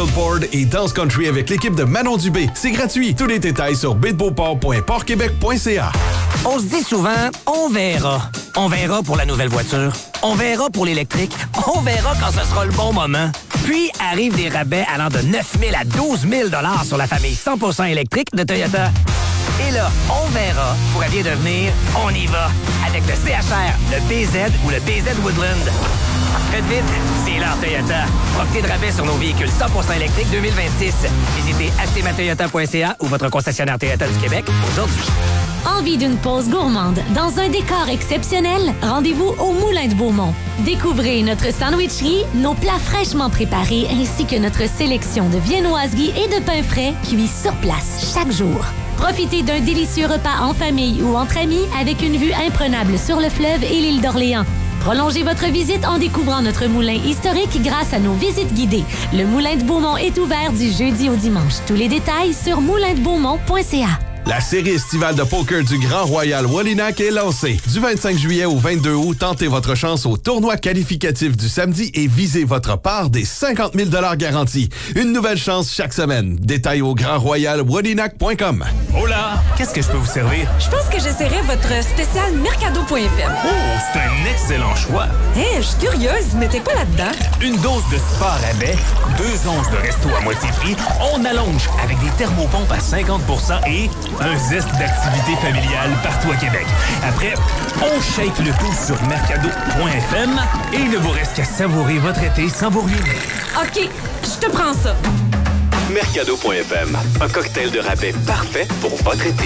paddleboard et danse country avec l'équipe de Manon Dubé. C'est gratuit. Tous les détails sur batebeauport.portquebec.ca. On se dit souvent, on verra. On verra pour la nouvelle voiture. On verra pour l'électrique. On verra quand ce sera le bon moment. Puis arrivent des rabais allant de 9 000 à 12 000 $ sur la famille 100% électrique de Toyota. Et là, on verra pourrait bien devenir on y va avec le CHR, le BZ ou le BZ Woodland. Faites vite, c'est l'heure Toyota. Profitez de rabais sur nos véhicules 100% électriques 2026. Visitez achetezmatoyota.ca ou votre concessionnaire Toyota du Québec aujourd'hui. Envie d'une pause gourmande dans un décor exceptionnel? Rendez-vous au Moulin de Beaumont. Découvrez notre sandwicherie, nos plats fraîchement préparés ainsi que notre sélection de viennoiseries et de pains frais cuits sur place chaque jour. Profitez d'un délicieux repas en famille ou entre amis avec une vue imprenable sur le fleuve et l'île d'Orléans. Prolongez votre visite en découvrant notre moulin historique grâce à nos visites guidées. Le Moulin de Beaumont est ouvert du jeudi au dimanche. Tous les détails sur moulindebeaumont.ca. La série estivale de poker du Grand Royal Wallinac est lancée. Du 25 juillet au 22 août, tentez votre chance au tournoi qualificatif du samedi et visez votre part des 50 000 $ garantis. Une nouvelle chance chaque semaine. Détails au grandroyalwallinac.com. Hola! Qu'est-ce que je peux vous servir? Je pense que j'essaierai votre spécial Mercado.fm. Oh, c'est un excellent choix! Je suis curieuse, mais t'es quoi là-dedans? Une dose de sport rabais, 2 onces de resto à moitié prix, on allonge avec des thermopompes à 50% et un zeste d'activité familiale partout à Québec. Après, on shake le tout sur mercado.fm et il ne vous reste qu'à savourer votre été sans vous ruiner. OK, je te prends ça. Mercado.fm, un cocktail de rabais parfait pour votre été.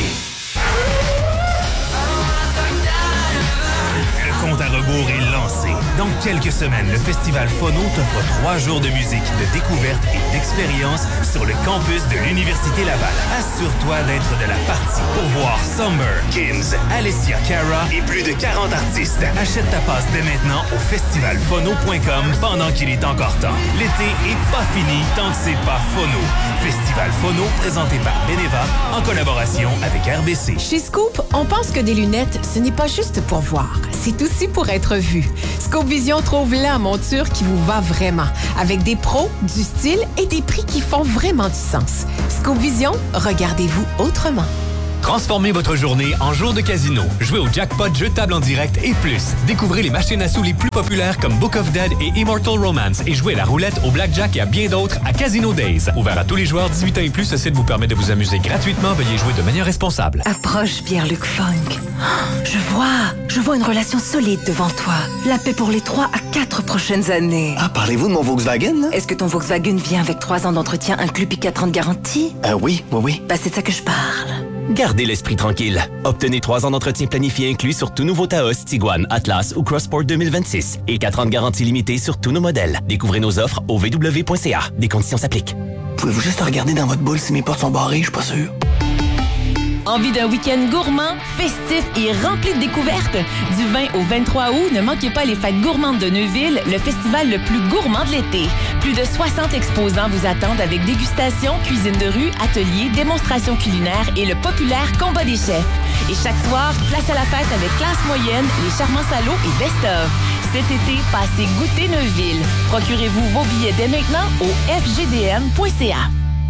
Le compte à rebours est lancé. Dans quelques semaines, le Festival Phono t'offre 3 jours de musique, de découverte et d'expérience sur le campus de l'Université Laval. Assure-toi d'être de la partie pour voir Summer, Gims, Alessia Cara et plus de 40 artistes. Achète ta passe dès maintenant au festivalphono.com pendant qu'il est encore temps. L'été est pas fini tant que c'est pas Phono. Festival Phono présenté par Beneva en collaboration avec RBC. Chez Scoop, on pense que des lunettes, ce n'est pas juste pour voir, c'est aussi pour être vu. Scoop Vision trouve la monture qui vous va vraiment, avec des pros, du style et des prix qui font vraiment du sens. Scoop Vision, regardez-vous autrement. Transformez votre journée en jour de casino. Jouez au jackpot, jeux de table en direct et plus. Découvrez les machines à sous les plus populaires comme Book of Dead et Immortal Romance et jouez à la roulette, au blackjack et à bien d'autres à Casino Days. Ouvert à tous les joueurs 18 ans et plus, ce site vous permet de vous amuser gratuitement. Veuillez jouer de manière responsable. Approche Pierre-Luc Funk. Je vois une relation solide devant toi. La paix pour les 3 à 4 prochaines années. Ah, parlez-vous de mon Volkswagen, là? Est-ce que ton Volkswagen vient avec 3 ans d'entretien inclus puis 4 ans de garantie? Oui. Bah, c'est de ça que je parle. Gardez l'esprit tranquille. Obtenez 3 ans d'entretien planifié inclus sur tout nouveau Taos, Tiguan, Atlas ou Crossport 2026 et 4 ans de garantie limitée sur tous nos modèles. Découvrez nos offres au vw.ca. Des conditions s'appliquent. Pouvez-vous juste regarder dans votre boule si mes portes sont barrées? Je suis pas sûr. Envie d'un week-end gourmand, festif et rempli de découvertes? Du 20 au 23 août, ne manquez pas les fêtes gourmandes de Neuville, le festival le plus gourmand de l'été. Plus de 60 exposants vous attendent avec dégustation, cuisine de rue, ateliers, démonstrations culinaires et le populaire combat des chefs. Et chaque soir, place à la fête avec Classe moyenne, les charmants salauds et Best of. Cet été, passez goûter Neuville. Procurez-vous vos billets dès maintenant au fgdm.ca.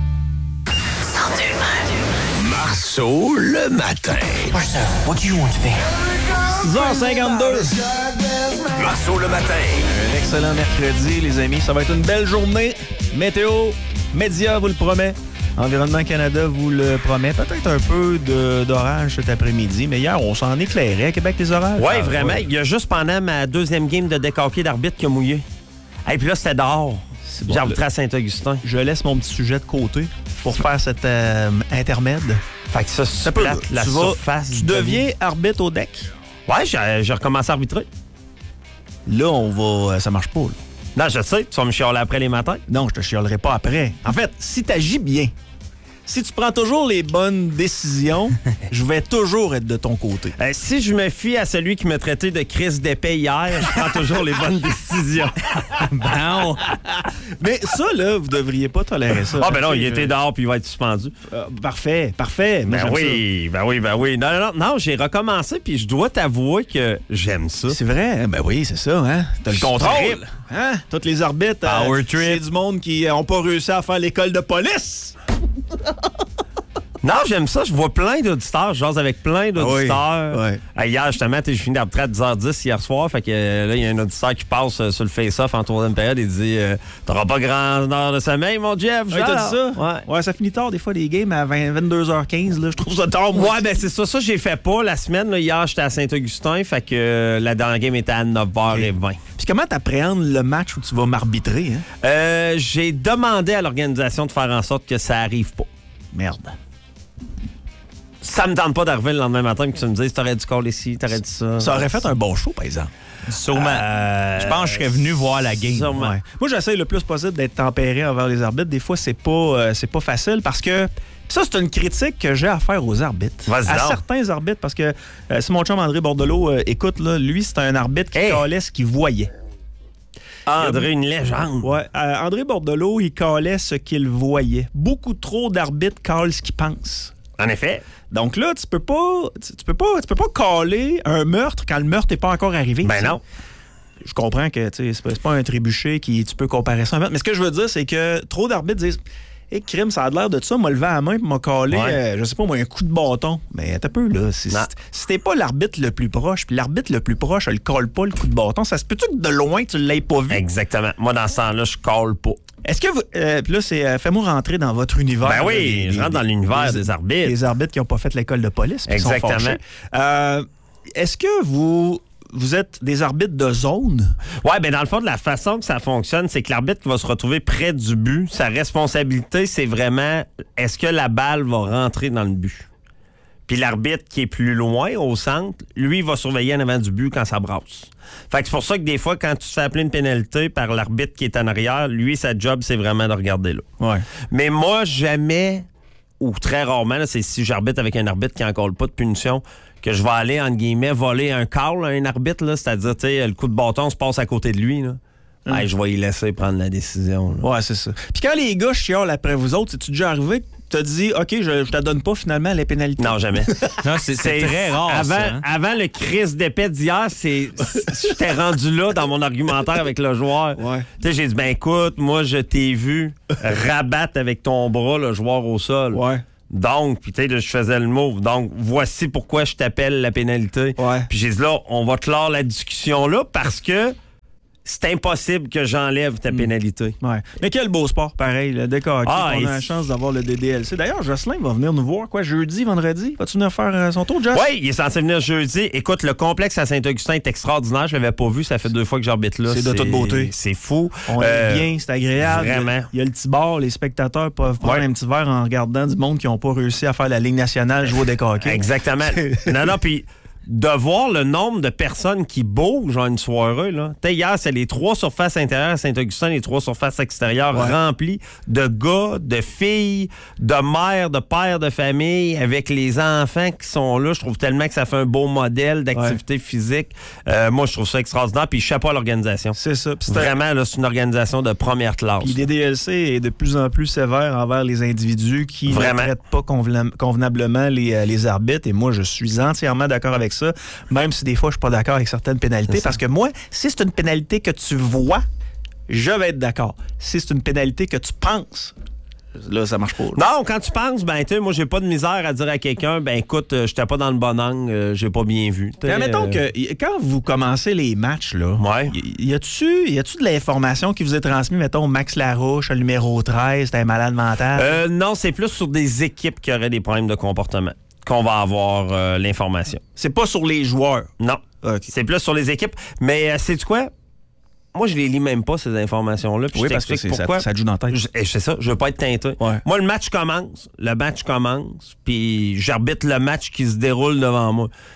Marceau le matin. What do you want to be? 6h52. Marceau le matin. Un excellent mercredi, les amis. Ça va être une belle journée. Météo, Média vous le promet. Environnement Canada vous le promet. Peut-être un peu d'orage cet après-midi, mais hier, on s'en éclairait à Québec, les orages. Oui, vraiment. Ouais. Il y a juste pendant ma deuxième game de décapier d'arbitre qui a mouillé. Et puis là, c'était dehors. Bon, j'ai arbitré à Saint-Augustin. Je laisse mon petit sujet de côté pour faire cet intermède. Fait que ça plate la surface. Tu deviens arbitre au deck? Ouais, j'ai recommencé à arbitrer. Là, ça marche pas. Là. Non, je sais. Tu vas me chialer après les matins? Non, je te chialerai pas après. En fait, si t'agis bien, Si tu prends toujours les bonnes décisions, je vais toujours être de ton côté. Si je me fie à celui qui m'a traité de crise d'épée hier, je prends toujours les bonnes décisions. Bon. Mais ça, là, vous devriez pas tolérer ça. Ah, ben non, il était dehors puis il va être suspendu. Parfait. Moi, ben oui. Non, j'ai recommencé puis je dois t'avouer que j'aime ça. C'est vrai? Ben oui, c'est ça, hein? T'as le contrôle. Hein? Tous les arbitres, c'est du monde qui n'ont pas réussi à faire l'école de police. Non, j'aime ça. Je vois plein d'auditeurs. Je jase avec plein d'auditeurs. Oui. Hier, justement, j'ai fini la retraite à 10h10 hier soir. Fait que là, il y a un auditeur qui passe sur le face-off en troisième période et dit t'auras pas grand heure de sommeil, mon Jeff. T'as dit ça? Ouais, ça finit tard, des fois, les games à 22h15. Là, je trouve ça tard, moi. Ouais, ben c'est ça. Ça, j'ai fait pas la semaine. Là, hier, j'étais à Saint-Augustin. Fait que la dernière game était à 9h20. Puis comment t'appréhendes le match où tu vas m'arbitrer? Hein? J'ai demandé à l'organisation de faire en sorte que ça arrive pas. Merde. Ça me tente pas d'arriver le lendemain matin et que tu me dises t'aurais dû call ici, t'aurais dit ça. Ça aurait fait un bon show, par exemple. Sûrement. Je pense que je serais venu voir la game. Ouais. Moi, j'essaie le plus possible d'être tempéré envers les arbitres. Des fois, c'est pas facile parce que ça, c'est une critique que j'ai à faire aux arbitres. À certains arbitres, parce que si mon chum André Bordelot écoute, là, lui, c'est un arbitre qui calait ce qu'il voyait. André, une légende. Ouais, André Bordelot, il calait ce qu'il voyait. Beaucoup trop d'arbitres calent ce qu'ils pensent. En effet. Donc là, tu peux pas caler un meurtre quand le meurtre n'est pas encore arrivé. Ben non. Je comprends que c'est pas un trébuchet qui tu peux comparer ça à un meurtre. Mais ce que je veux dire, c'est que trop d'arbitres disent crime, ça a l'air de ça, m'a levé à la main et m'a collé, je sais pas, moi, un coup de bâton. Mais t'as peu, là. Si t'es pas l'arbitre le plus proche, puis l'arbitre le plus proche, elle colle pas le coup de bâton, ça se peut-tu que de loin, tu l'aies pas vu? Exactement. Moi, dans ce temps-là, je colle pas. Est-ce que vous. Puis là, c'est. Fais-moi rentrer dans votre univers. Ben oui, je rentre dans l'univers des arbitres. Les arbitres qui n'ont pas fait l'école de police. Exactement. Est-ce que vous êtes des arbitres de zone? Oui, bien dans le fond, de la façon que ça fonctionne, c'est que l'arbitre qui va se retrouver près du but, sa responsabilité, c'est vraiment est-ce que la balle va rentrer dans le but? Puis l'arbitre qui est plus loin, au centre, lui, il va surveiller en avant du but quand ça brasse. Fait que c'est pour ça que des fois, quand tu te fais appeler une pénalité par l'arbitre qui est en arrière, lui, sa job, c'est vraiment de regarder là. Ouais. Mais moi, jamais, ou très rarement, là, c'est si j'arbitre avec un arbitre qui n'en colle pas de punition, que je vais aller, entre guillemets, voler un call à un arbitre, là, c'est-à-dire, tu sais, le coup de bâton se passe à côté de lui, là. Hey, je vais y laisser prendre la décision. Là. Ouais, c'est ça. Puis quand les gars chiolent après vous autres, c'est-tu déjà arrivé que t'as dit, OK, je te donne pas finalement les pénalités? Non, jamais. Non, c'est très rare, avant le crise d'épée d'hier, j'étais rendu là dans mon argumentaire avec le joueur. Ouais. Tu sais, j'ai dit, ben écoute, moi, je t'ai vu rabattre avec ton bras le joueur au sol. Ouais. Donc, puis tu sais, je faisais le move. Donc, voici pourquoi je t'appelle la pénalité. Ouais. Puis j'ai dit, là, on va clore la discussion là parce que c'est impossible que j'enlève ta pénalité. Ouais. Mais quel beau sport, pareil, le décorqué. On a la et chance d'avoir le DDLC. D'ailleurs, Jocelyn va venir nous voir, jeudi, vendredi? Vas-tu venir faire son tour, Joss? Oui, il est censé venir jeudi. Écoute, le complexe à Saint-Augustin est extraordinaire. Je l'avais pas vu. Ça fait 2 fois que j'arbitre là. C'est de toute beauté. C'est fou. On est bien, c'est agréable. Vraiment. Il y a le petit bar. Les spectateurs peuvent prendre un petit verre en regardant du monde qui n'ont pas réussi à faire la Ligue nationale jouer au décorqué. Exactement. non, puis de voir le nombre de personnes qui bougent en une soirée, là. Hier, c'est les 3 surfaces intérieures à Saint-Augustin, les 3 surfaces extérieures remplies de gars, de filles, de mères, de pères de famille, avec les enfants qui sont là. Je trouve tellement que ça fait un beau modèle d'activité physique. Moi, je trouve ça extraordinaire. Puis chapeau à l'organisation. C'est ça. Vraiment, là, c'est une organisation de première classe. Puis les DLC est de plus en plus sévère envers les individus qui ne traitent pas convenablement les arbitres. Et moi, je suis entièrement d'accord avec ça, même si des fois, je suis pas d'accord avec certaines pénalités. Parce que moi, si c'est une pénalité que tu vois, je vais être d'accord. Si c'est une pénalité que tu penses, là, ça marche pas. Là. Non, quand tu penses, ben, tu sais, moi, j'ai pas de misère à dire à quelqu'un, ben, écoute, j'étais pas dans le bon angle, j'ai pas bien vu. Mais mettons que quand vous commencez les matchs, là, y a-tu de l'information qui vous est transmise, mettons, Max Larouche, le numéro 13, t'es un malade mental? Non, c'est plus sur des équipes qui auraient des problèmes de comportement qu'on va avoir l'information. C'est pas sur les joueurs? Non. Okay. C'est plus sur les équipes. Mais sais-tu quoi? Moi, je les lis même pas, ces informations-là. Puis oui, je t'explique parce que pourquoi. Ça te joue dans la tête. C'est ça, je veux pas être teinté. Ouais. Moi, le match commence, puis j'arbitre le match qui se déroule devant moi.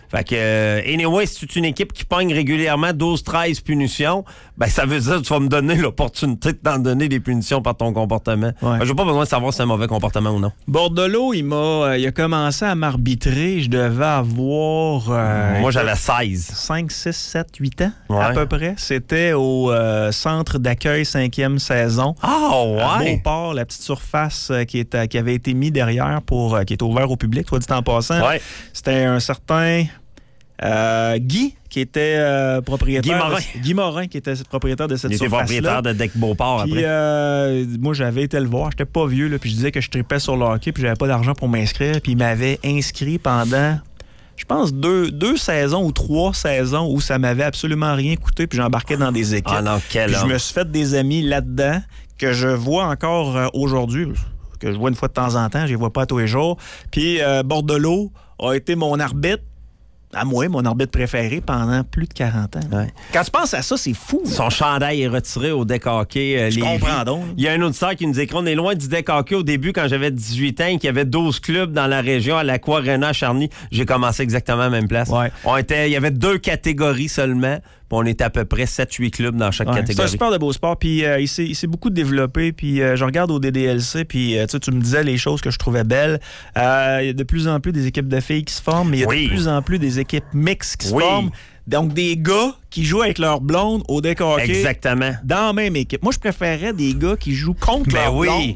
Fait que, anyway, si tu es une équipe qui pogne régulièrement 12-13 punitions, ben ça veut dire que tu vas me donner l'opportunité de t'en donner des punitions par ton comportement. Ouais. J'ai pas besoin de savoir si c'est un mauvais comportement ou non. Bordelot, il a commencé à m'arbitrer. Je devais avoir... Moi, j'avais 16. 5, 6, 7, 8 ans, à peu près. C'était au centre d'accueil 5e saison. Ah, ouais! À Beauport, la petite surface qui avait été mise derrière qui est ouverte au public, soit dit en passant. Ouais. C'était un certain... Guy, qui était propriétaire... Guy Morin, qui était propriétaire de cette surface-là. Il était propriétaire de Deck Beauport, puis, après. Moi, j'avais été le voir. J'étais pas vieux, là, puis je disais que je tripais sur le hockey, puis j'avais pas d'argent pour m'inscrire. Puis il m'avait inscrit pendant, je pense, 2 saisons ou 3 saisons où ça m'avait absolument rien coûté, puis j'embarquais dans des équipes. Ah non, quel homme. Je me suis fait des amis là-dedans que je vois encore aujourd'hui, que je vois une fois de temps en temps. Je les vois pas tous les jours. Puis Bordelot a été mon arbitre. À moi, mon arbitre préféré pendant plus de 40 ans. Ouais. Quand tu penses à ça, c'est fou. Son chandail est retiré au deck hockey. Je comprends donc. Il y a un auditeur qui nous écrit, on est loin du deck hockey au début quand j'avais 18 ans et qu'il y avait 12 clubs dans la région à l'Aqua-Arena à Charny. J'ai commencé exactement à la même place. Ouais. Il y avait 2 catégories seulement. On était à peu près 7-8 clubs dans chaque catégorie. C'est un super de beau sport. Puis il s'est beaucoup développé. Puis je regarde au DDLC. Puis tu me disais les choses que je trouvais belles. Il y a de plus en plus des équipes de filles qui se forment. Mais il y a de plus en plus des équipes mixtes qui se forment. Donc, des gars qui jouent avec leur blonde au deck hockey. Exactement. Dans la même équipe. Moi, je préférais des gars qui jouent contre leur blonde.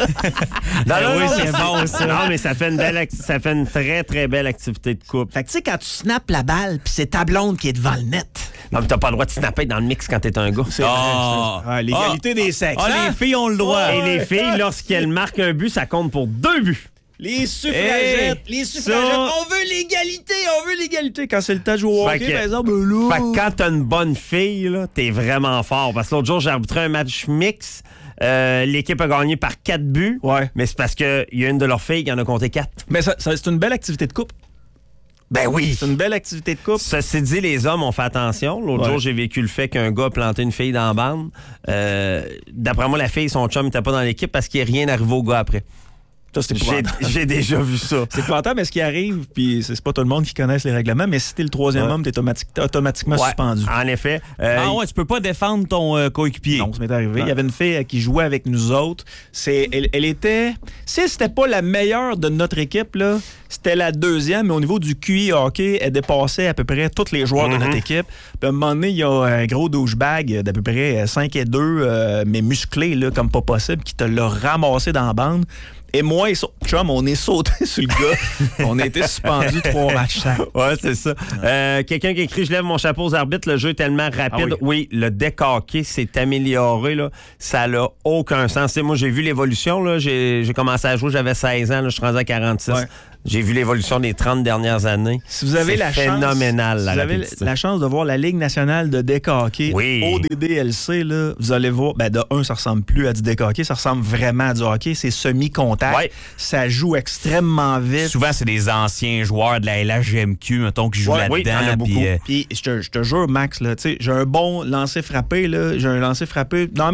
non, c'est bon, ça. Non, mais ça fait une très, très belle activité de couple. Fait que, tu sais, quand tu snappes la balle, puis c'est ta blonde qui est devant le net. Non, mais t'as pas le droit de snapper dans le mix quand t'es un gars. C'est vrai. L'égalité des sexes. Les filles ont le droit. Et les filles, lorsqu'elles marquent un but, ça compte pour 2 buts. Les suffragettes, on veut l'égalité, Quand c'est le temps de jouer au hockey, par exemple, fait que quand t'as une bonne fille, là, t'es vraiment fort. Parce que l'autre jour, j'ai arbitré un match mix. L'équipe a gagné par 4 buts. Ouais. Mais c'est parce qu'il y a une de leurs filles qui en a compté 4. Mais c'est une belle activité de couple. Ben oui. C'est une belle activité de couple. Ceci dit, les hommes ont fait attention. L'autre jour, j'ai vécu le fait qu'un gars a planté une fille dans la bande. D'après moi, la fille, son chum, n'était pas dans l'équipe parce qu'il n'y a rien arrivé au gars après. J'ai déjà vu ça. C'est épouvantable, mais ce qui arrive, puis c'est pas tout le monde qui connaisse les règlements, mais si t'es le 3e homme, t'es automatiquement suspendu. En effet. Tu peux pas défendre ton coéquipier. Non, ça m'est arrivé. Il y avait une fille qui jouait avec nous autres. Elle était... Si c'était pas la meilleure de notre équipe, là, c'était la 2e, mais au niveau du QI hockey, elle dépassait à peu près tous les joueurs de notre équipe. Puis à un moment donné, il y a un gros douchebag d'à peu près 5'2", mais musclé, là, comme pas possible, qui te l'a ramassé dans la bande. Et moi et son chum, on est sauté sur le gars. On a été suspendus 3 matchs chaque. Ouais, c'est ça. Quelqu'un qui écrit « Je lève mon chapeau aux arbitres, le jeu est tellement rapide. » Oui, le deck hockey s'est amélioré. Là. Ça n'a aucun sens. T'sais, moi, j'ai vu l'évolution. Là. J'ai commencé à jouer, j'avais 16 ans. Là, je suis rendu à 46. Ouais. J'ai vu l'évolution des 30 dernières années. Si vous avez phénoménal. Si vous avez la chance de voir la Ligue nationale de deck hockey au DDLC, là, vous allez voir, de un, ça ressemble plus à du deck hockey, ça ressemble vraiment à du hockey. C'est semi-contact. Ouais. Ça joue extrêmement vite. Souvent, c'est des anciens joueurs de la LHGMQ, mettons, qui jouent là-dedans. Oui, il y en a beaucoup. Puis je te jure, Max, là, j'ai un bon lancer frappé. Là, j'ai un lancer frappé. Dans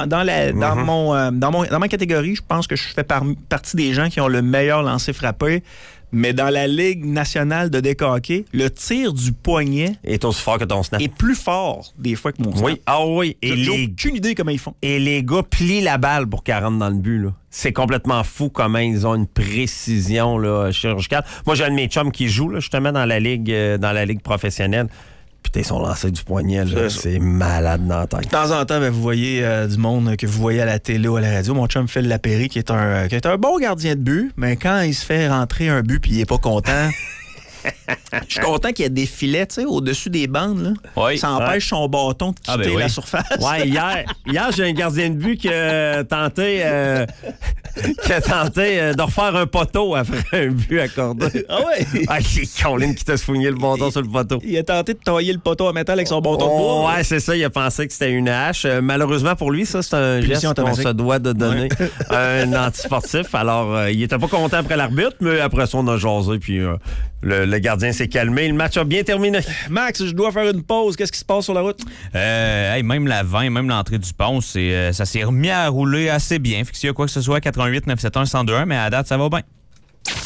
ma catégorie, je pense que je fais partie des gens qui ont le meilleur lancer frappé. Mais dans la Ligue nationale de deck hockey, le tir du poignet est aussi fort que ton snap. Est plus fort des fois que mon snap. Oui, oui. J'ai aucune idée comment ils font. Et les gars plient la balle pour qu'elle rentre dans le but. Là. C'est complètement fou comment ils ont une précision là, chirurgicale. Moi, j'ai un de mes chums qui joue là, justement dans la ligue professionnelle. Putain, son lancer du poignet, là, c'est malade dans la tête. De temps en temps, vous voyez du monde que vous voyez à la télé ou à la radio. Mon chum Phil Lapéry, qui est un bon gardien de but, mais quand il se fait rentrer un but puis il est pas content... Je suis content qu'il y ait des filets, tu sais, au-dessus des bandes, là. Oui, ça empêche son bâton de quitter la surface. Ouais, hier, j'ai un gardien de but qui a tenté de refaire un poteau après un but accordé. Ah ouais? Ah, c'est Colin qui t'a soigné le bâton sur le poteau. Il a tenté de tailler le poteau en métal avec son bâton de bois. Ouais, c'est ça, il a pensé que c'était une hache. Malheureusement pour lui, ça, c'est un geste qu'on se doit de donner à un antisportif. Alors, il était pas content après l'arbitre, mais après ça, on a jasé, puis le gardien s'est calmé. Le match a bien terminé. Max, je dois faire une pause. Qu'est-ce qui se passe sur la route? Même l'avant, même l'entrée du pont, ça s'est remis à rouler assez bien. Fait que s'il y a quoi que ce soit, 88 971 1021, mais à date, ça va bien.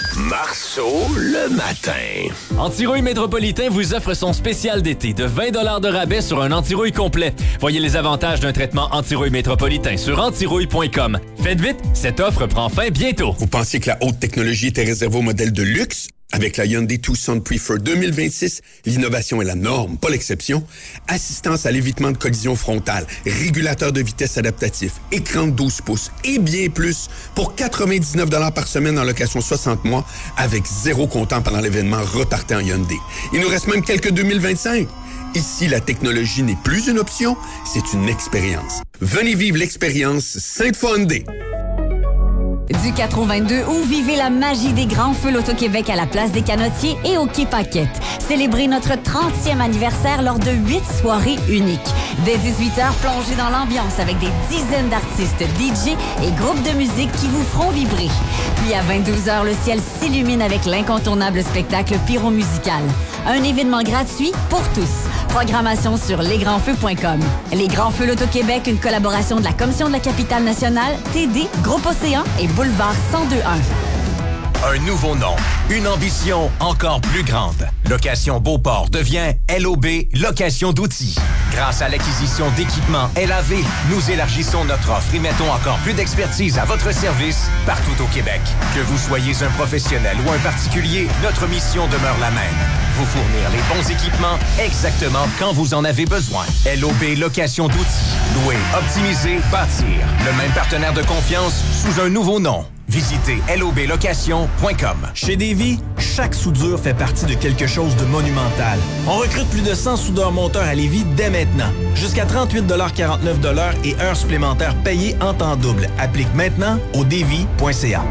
Marceau le matin. Antirouille Métropolitain vous offre son spécial d'été de 20 $ de rabais sur un antirouille complet. Voyez les avantages d'un traitement antirouille métropolitain sur antirouille.com. Faites vite, cette offre prend fin bientôt. Vous pensiez que la haute technologie était réservée aux modèles de luxe? Avec la Hyundai Tucson Prefer 2026, l'innovation est la norme, pas l'exception. Assistance à l'évitement de collision frontale, régulateur de vitesse adaptatif, écran de 12 pouces et bien plus pour 99 $ par semaine en location 60 mois avec 0 comptant pendant l'événement reparté en Hyundai. Il nous reste même quelques 2025. Ici, la technologie n'est plus une option, c'est une expérience. Venez vivre l'expérience Sainte-Foy Hyundai. Du 4 au 22 août, vivez la magie des grands feux l'Auto-Québec à la place des Canotiers et au Quai Paquette. Célébrez notre 30e anniversaire lors de 8 soirées uniques. Dès 18h, plongez dans l'ambiance avec des dizaines d'artistes, DJ et groupes de musique qui vous feront vibrer. Puis à 22h, le ciel s'illumine avec l'incontournable spectacle pyromusical. Un événement gratuit pour tous. Programmation sur lesgrandsfeux.com. Les Grands Feux l'Auto-Québec, une collaboration de la Commission de la Capitale nationale, TD, Groupe Océan et Boulevard 1021. Un nouveau nom, une ambition encore plus grande. Location Beauport devient LOB Location d'outils. Grâce à l'acquisition d'équipements LAV, nous élargissons notre offre et mettons encore plus d'expertise à votre service partout au Québec. Que vous soyez un professionnel ou un particulier, notre mission demeure la même. Vous fournir les bons équipements exactement quand vous en avez besoin. LOB Location d'outils. Louer, optimiser, bâtir. Le même partenaire de confiance sous un nouveau nom. Visitez loblocation.com. Chez Davy, chaque soudure fait partie de quelque chose de monumental. On recrute plus de 100 soudeurs-monteurs à Lévis dès maintenant. Jusqu'à 38,49 et heures supplémentaires payées en temps double. Applique maintenant au davy.ca.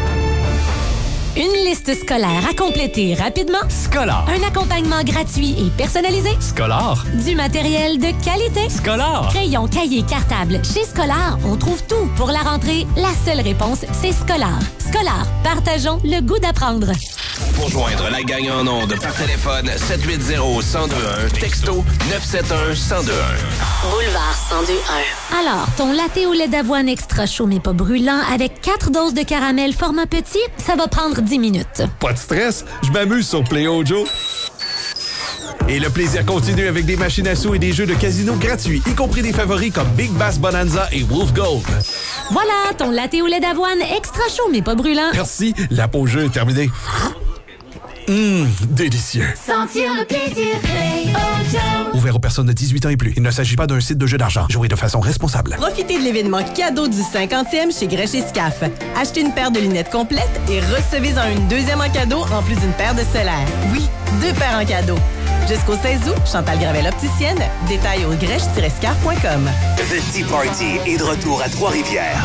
Une liste scolaire à compléter rapidement. Scolar. Un accompagnement gratuit et personnalisé. Scolar. Du matériel de qualité. Scolar. Crayons, cahiers, cartables. Chez Scolar, on trouve tout pour la rentrée. La seule réponse, c'est Scolar. Scolar, partageons le goût d'apprendre. Pour joindre la gang en ondes par téléphone 780-1021, texto 971-1021. Boulevard 1021. Alors, ton latte au lait d'avoine extra chaud mais pas brûlant avec 4 doses de caramel format petit, ça va prendre 10 minutes. Pas de stress, je m'amuse sur Play Joe. Et le plaisir continue avec des machines à sous et des jeux de casino gratuits, y compris des favoris comme Big Bass Bonanza et Wolf Gold. Voilà, ton latte au lait d'avoine extra chaud mais pas brûlant. Merci, la pause jeu est terminée. Délicieux. Sentir le plaisir, Play Joe. Ouvert aux personnes de 18 ans et plus. Il ne s'agit pas d'un site de jeu d'argent. Jouez de façon responsable. Profitez de l'événement cadeau du 50e chez Grèche et Scaf. Achetez une paire de lunettes complètes et recevez-en une deuxième en cadeau en plus d'une paire de solaires. Oui, 2 paires en cadeau. Jusqu'au 16 août, Chantal Gravel opticienne. Détails au grèche-scaf.com. The Tea Party est de retour à Trois-Rivières.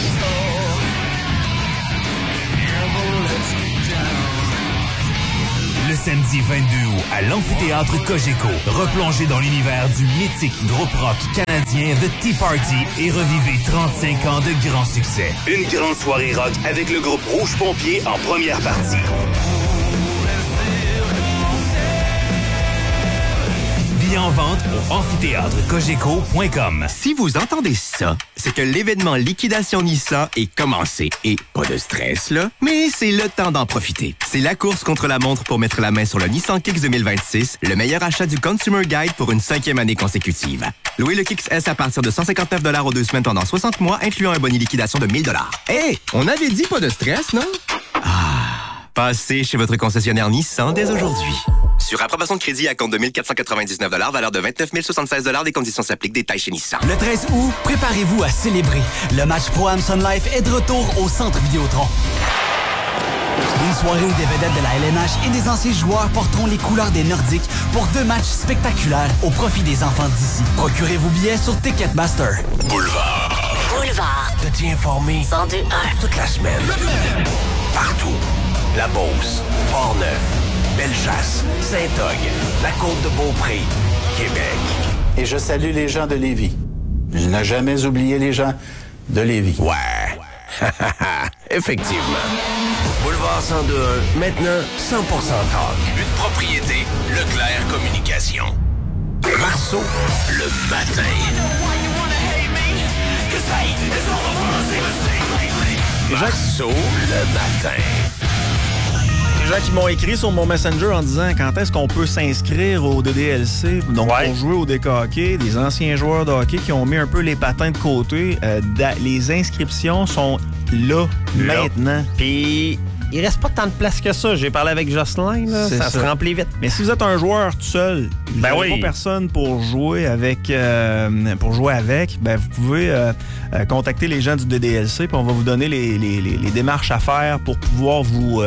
Le samedi 22 août à l'amphithéâtre Cogeco, replongez dans l'univers du mythique groupe rock canadien The Tea Party et revivez 35 ans de grands succès. Une grande soirée rock avec le groupe Rouge Pompier en première partie. Billets en vente au amphithéâtrecogeco.com. Si vous entendez ça, c'est que l'événement Liquidation Nissan est commencé. Et pas de stress, là, mais c'est le temps d'en profiter. C'est la course contre la montre pour mettre la main sur le Nissan Kicks 2026, le meilleur achat du Consumer Guide pour une 5e année consécutive. Louez le Kicks S à partir de 159 $ aux 2 semaines pendant 60 mois, incluant un bonus liquidation de 1 000 $. Hey, on avait dit pas de stress, non? Passez chez votre concessionnaire Nissan dès aujourd'hui. Sur approbation de crédit à compte de 1 499 $, valeur de 29 076 $, des conditions s'appliquent, détails chez Nissan. Le 13 août, préparez-vous à célébrer. Le match Pro-Am Sun Life est de retour au Centre Vidéotron. Une soirée où des vedettes de la LNH et des anciens joueurs porteront les couleurs des Nordiques pour 2 matchs spectaculaires au profit des enfants d'ici. Procurez vos billets sur Ticketmaster. Boulevard. Boulevard. De t'y informer 1021. toute la semaine. Partout. La Beauce, Port-Neuf, Bellechasse, Saint-Og, la Côte-de-Beaupré, Québec. Et je salue les gens de Lévis. Je n'ai jamais oublié les gens de Lévis. Ouais. Effectivement. Boulevard 1021, maintenant 100% talk. Une propriété Leclerc Communication. Marceau, le matin. Marceau, le matin. gens qui m'ont écrit sur mon Messenger en disant quand est-ce qu'on peut s'inscrire au DDLC, donc pour jouer au hockey, des anciens joueurs de hockey qui ont mis un peu les patins de côté. Les inscriptions sont là. Maintenant. Puis il reste pas tant de place que ça. J'ai parlé avec Jocelyn, là, ça se remplit vite. Mais si vous êtes un joueur tout seul, vous n'avez pas personne pour jouer avec, vous pouvez contacter les gens du DDLC, puis on va vous donner les démarches à faire pour pouvoir vous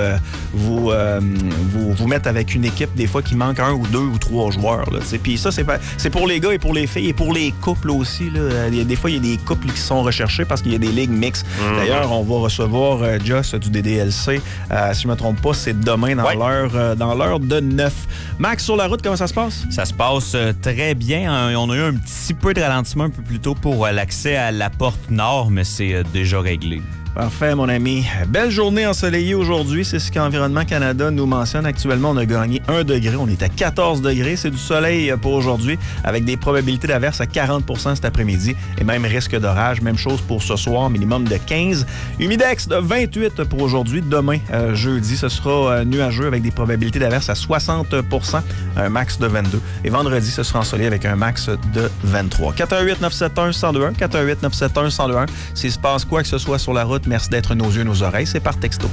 mettre avec une équipe, des fois, qui manque 1 ou 2 ou 3 joueurs. Puis ça, c'est pour les gars et pour les filles et pour les couples aussi. Là. Des fois, il y a des couples qui sont recherchés parce qu'il y a des ligues mixtes. D'ailleurs, on va recevoir Joss du DDLC. Si je ne me trompe pas, c'est demain dans l'heure de 9. Max, sur la route, comment ça se passe? Ça se passe très bien. On a eu un petit peu de ralentissement un peu plus tôt pour l'accès à la porte nord, mais c'est déjà réglé. Parfait, mon ami. Belle journée ensoleillée aujourd'hui. C'est ce qu'Environnement Canada nous mentionne. Actuellement, on a gagné 1 degré. On est à 14 degrés. C'est du soleil pour aujourd'hui, avec des probabilités d'averse à 40 % cet après-midi et même risque d'orage. Même chose pour ce soir, minimum de 15. Humidex de 28 pour aujourd'hui. Demain, jeudi, ce sera nuageux avec des probabilités d'averse à 60 %, un max de 22. Et vendredi, ce sera ensoleillé avec un max de 23. 418-971-1021. 418-971-1021. S'il se passe quoi que ce soit sur la route, merci d'être nos yeux, nos oreilles. C'est par texto.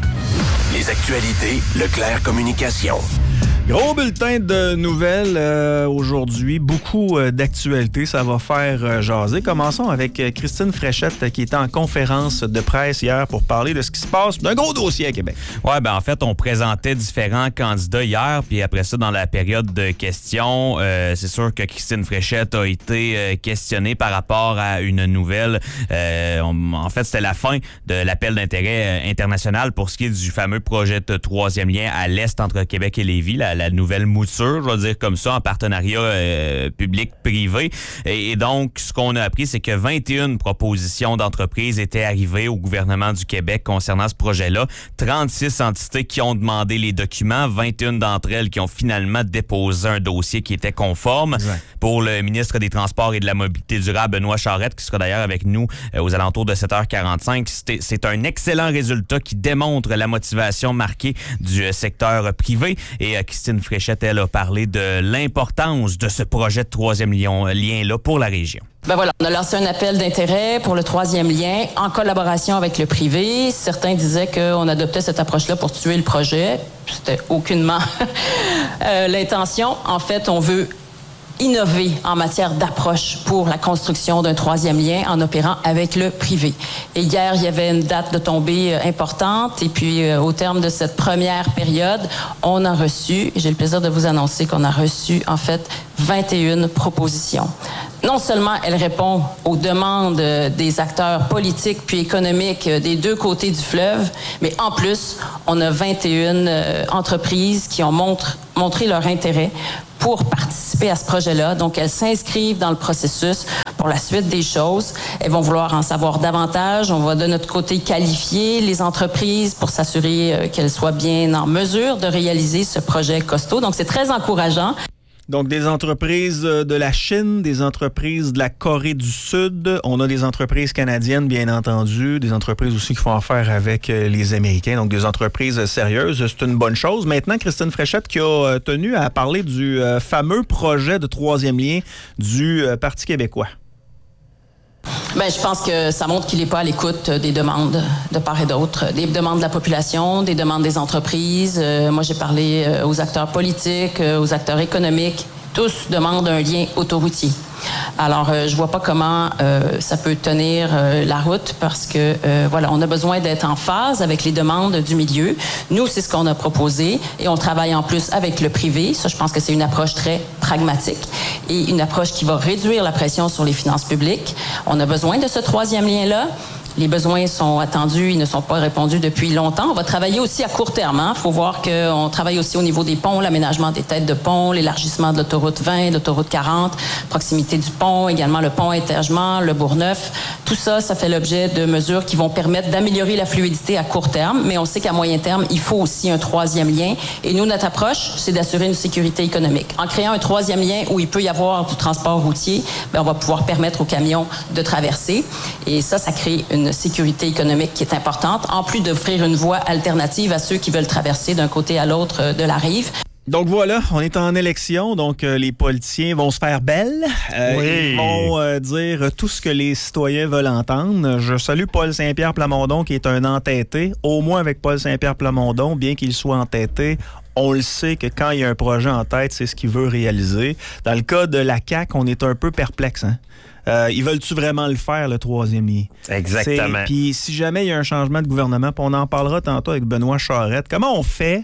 Les actualités Leclerc Communication. Gros bulletin de nouvelles aujourd'hui. Beaucoup d'actualités. Ça va faire jaser. Commençons avec Christine Fréchette qui était en conférence de presse hier pour parler de ce qui se passe d'un gros dossier à Québec. Ouais, en fait, on présentait différents candidats hier, puis après ça, dans la période de questions, c'est sûr que Christine Fréchette a été questionnée par rapport à une nouvelle. En fait, c'était la fin de l'appel d'intérêt international pour ce qui est du fameux projet de troisième lien à l'est entre Québec et Lévis, la nouvelle mouture, je vais dire comme ça, en partenariat public-privé. Et donc, ce qu'on a appris, c'est que 21 propositions d'entreprises étaient arrivées au gouvernement du Québec concernant ce projet-là. 36 entités qui ont demandé les documents, 21 d'entre elles qui ont finalement déposé un dossier qui était conforme. Exact. Pour le ministre des Transports et de la Mobilité durable, Benoît Charette, qui sera d'ailleurs avec nous aux alentours de 7h45. C'est un excellent résultat qui démontre la motivation marquée du secteur privé. Et Christine Fréchette, elle a parlé de l'importance de ce projet de troisième lien-là pour la région. Ben voilà, on a lancé un appel d'intérêt pour le troisième lien en collaboration avec le privé. Certains disaient qu'on adoptait cette approche-là pour tuer le projet. C'était aucunement l'intention. En fait, on veut innover en matière d'approche pour la construction d'un troisième lien en opérant avec le privé. Et hier, il y avait une date de tombée importante et puis au terme de cette première période, on a reçu, j'ai le plaisir de vous annoncer qu'on a reçu en fait 21 propositions. Non seulement elle répond aux demandes des acteurs politiques puis économiques des deux côtés du fleuve, mais en plus, on a 21 entreprises qui ont montré leur intérêt pour participer à ce projet-là. Donc, elles s'inscrivent dans le processus pour la suite des choses. Elles vont vouloir en savoir davantage. On va de notre côté qualifier les entreprises pour s'assurer qu'elles soient bien en mesure de réaliser ce projet costaud. Donc, c'est très encourageant. Donc, des entreprises de la Chine, des entreprises de la Corée du Sud. On a des entreprises canadiennes, bien entendu, des entreprises aussi qui font affaire avec les Américains, donc des entreprises sérieuses. C'est une bonne chose. Maintenant, Christine Fréchette qui a tenu à parler du fameux projet de troisième lien du Parti québécois. Ben, je pense que ça montre qu'il n'est pas à l'écoute des demandes de part et d'autre, des demandes de la population, des demandes des entreprises. Moi, j'ai parlé aux acteurs politiques, aux acteurs économiques. Tous demandent un lien autoroutier. Alors, je vois pas comment ça peut tenir la route parce que, voilà, on a besoin d'être en phase avec les demandes du milieu. Nous, c'est ce qu'on a proposé et on travaille en plus avec le privé. Ça, je pense que c'est une approche très pragmatique et une approche qui va réduire la pression sur les finances publiques. On a besoin de ce troisième lien-là. Les besoins sont attendus, ils ne sont pas répondus depuis longtemps. On va travailler aussi à court terme. Il faut voir qu'on travaille aussi au niveau des ponts, l'aménagement des têtes de pont, l'élargissement de l'autoroute 20, l'autoroute 40, proximité du pont, également le pont Intergement, le Bourgneuf. Tout ça, ça fait l'objet de mesures qui vont permettre d'améliorer la fluidité à court terme. Mais on sait qu'à moyen terme, il faut aussi un troisième lien. Et nous, notre approche, c'est d'assurer une sécurité économique. En créant un troisième lien où il peut y avoir du transport routier, bien, on va pouvoir permettre aux camions de traverser. Et ça crée une une sécurité économique qui est importante, en plus d'offrir une voie alternative à ceux qui veulent traverser d'un côté à l'autre de la rive. Donc voilà, on est en élection, donc les politiciens vont se faire belle. Ils vont dire tout ce que les citoyens veulent entendre. Je salue Paul Saint-Pierre Plamondon qui est un entêté. Au moins avec Paul Saint-Pierre Plamondon, bien qu'il soit entêté, on le sait que quand il y a un projet en tête, c'est ce qu'il veut réaliser. Dans le cas de la CAQ, on est un peu perplexe, hein? Ils veulent-tu vraiment le faire, le troisième lien? Exactement. Puis si jamais il y a un changement de gouvernement, puis on en parlera tantôt avec Benoît Charette, comment on fait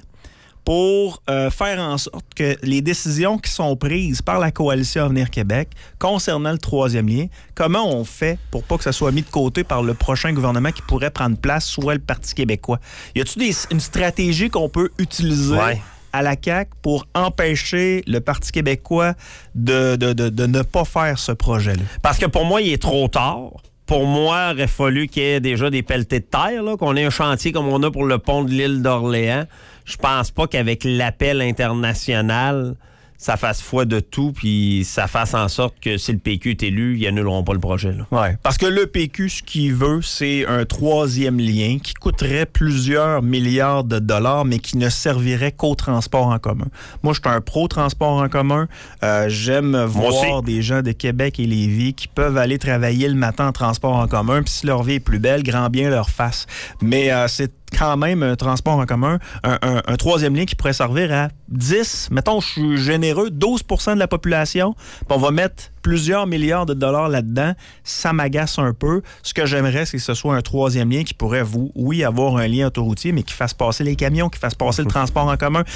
pour faire en sorte que les décisions qui sont prises par la Coalition Avenir Québec concernant le troisième lien, comment on fait pour pas que ça soit mis de côté par le prochain gouvernement qui pourrait prendre place, soit le Parti québécois? Y a-t-il une stratégie qu'on peut utiliser à la CAQ pour empêcher le Parti québécois de ne pas faire ce projet-là? Parce que pour moi, il est trop tard. Pour moi, il aurait fallu qu'il y ait déjà des pelletés de terre, là, qu'on ait un chantier comme on a pour le pont de l'île d'Orléans. Je pense pas qu'avec l'appel international, ça fasse foi de tout, puis ça fasse en sorte que si le PQ est élu, ils annuleront pas le projet. Là. Ouais, parce que le PQ, ce qu'il veut, c'est un troisième lien qui coûterait plusieurs milliards de dollars, mais qui ne servirait qu'au transport en commun. Moi, je suis un pro-transport en commun. J'aime voir des gens de Québec et Lévis qui peuvent aller travailler le matin en transport en commun, puis si leur vie est plus belle, grand bien leur fasse. Mais c'est quand même un transport en commun, un troisième lien qui pourrait servir à 10, mettons, je suis généreux, 12% de la population, puis on va mettre plusieurs milliards de dollars là-dedans, ça m'agace un peu. Ce que j'aimerais, c'est que ce soit un troisième lien qui pourrait, avoir un lien autoroutier, mais qui fasse passer les camions, qui fasse passer le transport en commun,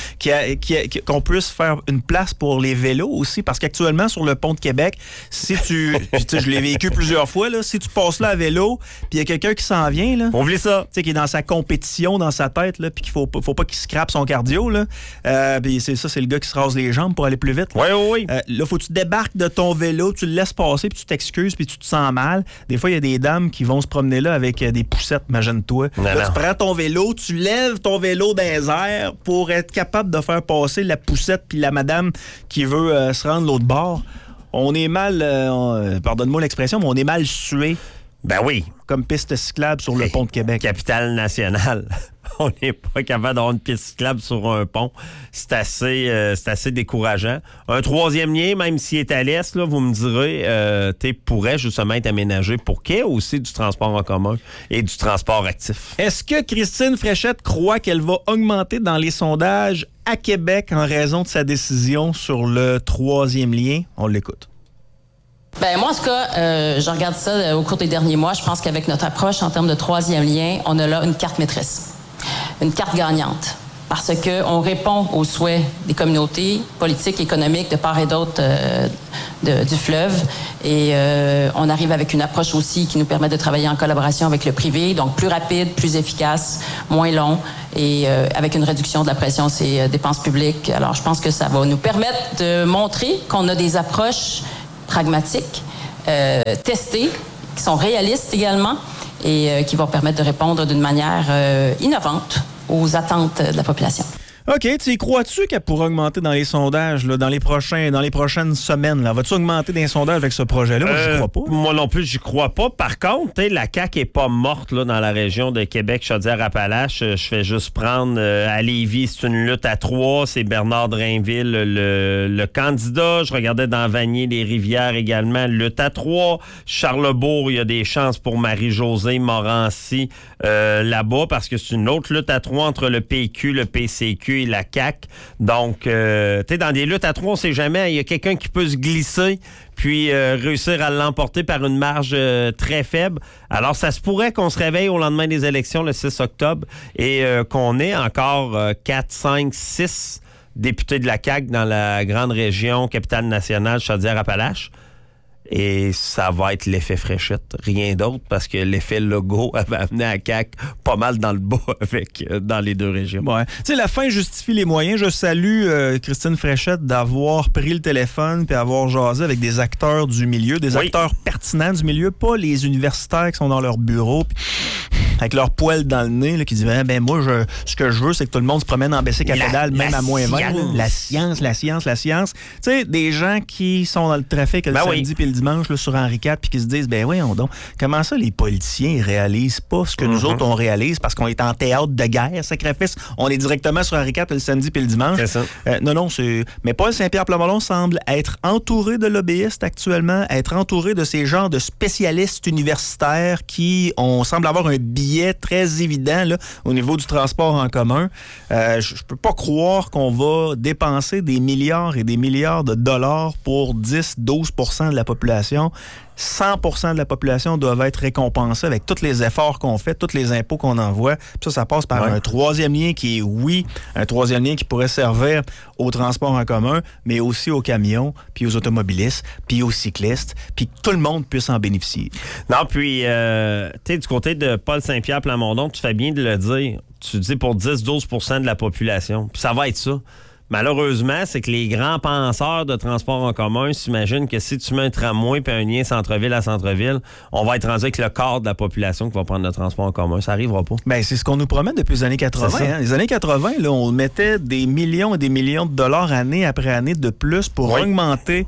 qu'on puisse faire une place pour les vélos aussi, parce qu'actuellement, sur le pont de Québec, si tu je l'ai vécu plusieurs fois, là, si tu passes là à vélo, puis il y a quelqu'un qui s'en vient, là, on voulait ça, qui est dans sa compétition, dans sa tête, là, puis qu'il faut pas qu'il scrape son cardio, là. Puis c'est le gars qui se rase les jambes pour aller plus vite. Oui. Là, faut que tu débarques de ton vélo, tu le laisses passer, puis tu t'excuses, puis tu te sens mal. Des fois, il y a des dames qui vont se promener là avec des poussettes, imagine-toi. Là, tu prends ton vélo, tu lèves ton vélo dans les airs pour être capable de faire passer la poussette puis la madame qui veut se rendre l'autre bord. On est mal, pardonne-moi l'expression, mais on est mal sué. Ben oui. Comme piste cyclable sur le pont de Québec. Capitale nationale. On n'est pas capable d'avoir une piste cyclable sur un pont. C'est assez décourageant. Un troisième lien, même s'il est à l'est, là, vous me direz, pourrait justement être aménagé pour qu'il y ait aussi du transport en commun et du transport actif. Est-ce que Christine Fréchette croit qu'elle va augmenter dans les sondages à Québec en raison de sa décision sur le troisième lien? On l'écoute. Ben moi, en tout cas, je regarde ça au cours des derniers mois. Je pense qu'avec notre approche en termes de troisième lien, on a là une carte maîtresse, une carte gagnante, parce qu'on répond aux souhaits des communautés politiques, économiques de part et d'autre du fleuve. Et on arrive avec une approche aussi qui nous permet de travailler en collaboration avec le privé, donc plus rapide, plus efficace, moins long, et avec une réduction de la pression sur les dépenses publiques. Alors, je pense que ça va nous permettre de montrer qu'on a des approches pragmatiques, testées, qui sont réalistes également et qui vont permettre de répondre d'une manière innovante aux attentes de la population. OK, tu y crois-tu qu'elle pourra augmenter dans les sondages là, dans les prochaines semaines? Là? Va-tu augmenter dans les sondages avec ce projet-là? Moi, j'y crois pas. Moi non plus, j'y crois pas. Par contre, la CAQ est pas morte là, dans la région de Québec, Chaudière-Appalaches. Je fais juste prendre à Lévis, c'est une lutte à 3. C'est Bernard Drainville, le candidat. Je regardais dans Vanier-les-Rivières également, lutte à 3. Charlesbourg, il y a des chances pour Marie-Josée Morancy là-bas parce que c'est une autre lutte à 3 entre le PQ, le PCQ et la CAQ. Donc, tu sais, dans des luttes à 3, on sait jamais. Il y a quelqu'un qui peut se glisser puis réussir à l'emporter par une marge très faible. Alors, ça se pourrait qu'on se réveille au lendemain des élections, le 6 octobre, et qu'on ait encore 4, 5, 6 députés de la CAQ dans la grande région capitale nationale Chaudière-Appalaches. Et ça va être l'effet Fréchette, rien d'autre, parce que l'effet Legault avait amené à CAQ pas mal dans le bas dans les deux régions. Ouais. Tu sais, la fin justifie les moyens. Je salue Christine Fréchette d'avoir pris le téléphone puis avoir jasé avec des acteurs du milieu, des acteurs pertinents du milieu, pas les universitaires qui sont dans leur bureau. avec leur poêle dans le nez, là, qui disent ben moi, ce que je veux, c'est que tout le monde se promène en bicycle à pédale, même à moins 20. La science. Tu sais, des gens qui sont dans le trafic le samedi puis le dimanche là, sur Henri IV, puis qui se disent ben voyons donc, comment ça les politiciens réalisent pas ce que nous autres on réalise parce qu'on est en théâtre de guerre, sacrifice, on est directement sur Henri IV le samedi puis le dimanche. C'est ça. Non, c'est... Mais Paul Saint-Pierre Plamondon semble être entouré de lobbyistes actuellement, être entouré de ces genres de spécialistes universitaires qui semble avoir un billet très évident là, au niveau du transport en commun. Je peux pas croire qu'on va dépenser des milliards et des milliards de dollars pour 10-12% de la population. 100% de la population doit être récompensée avec tous les efforts qu'on fait, tous les impôts qu'on envoie. Puis ça passe par un troisième lien qui est, un troisième lien qui pourrait servir au transport en commun, mais aussi aux camions, puis aux automobilistes, puis aux cyclistes, puis que tout le monde puisse en bénéficier. Non, puis, tu sais, du côté de Paul Saint-Pierre Plamondon, tu fais bien de le dire. Tu dis pour 10-12% de la population. Puis ça va être ça. Malheureusement, c'est que les grands penseurs de transport en commun s'imaginent que si tu mets un tramway et un lien centre-ville à centre-ville, on va être rendu avec le quart de la population qui va prendre le transport en commun. Ça n'arrivera pas. Bien, c'est ce qu'on nous promet depuis les années 80. Hein. Les années 80, là, on mettait des millions et des millions de dollars année après année de plus pour augmenter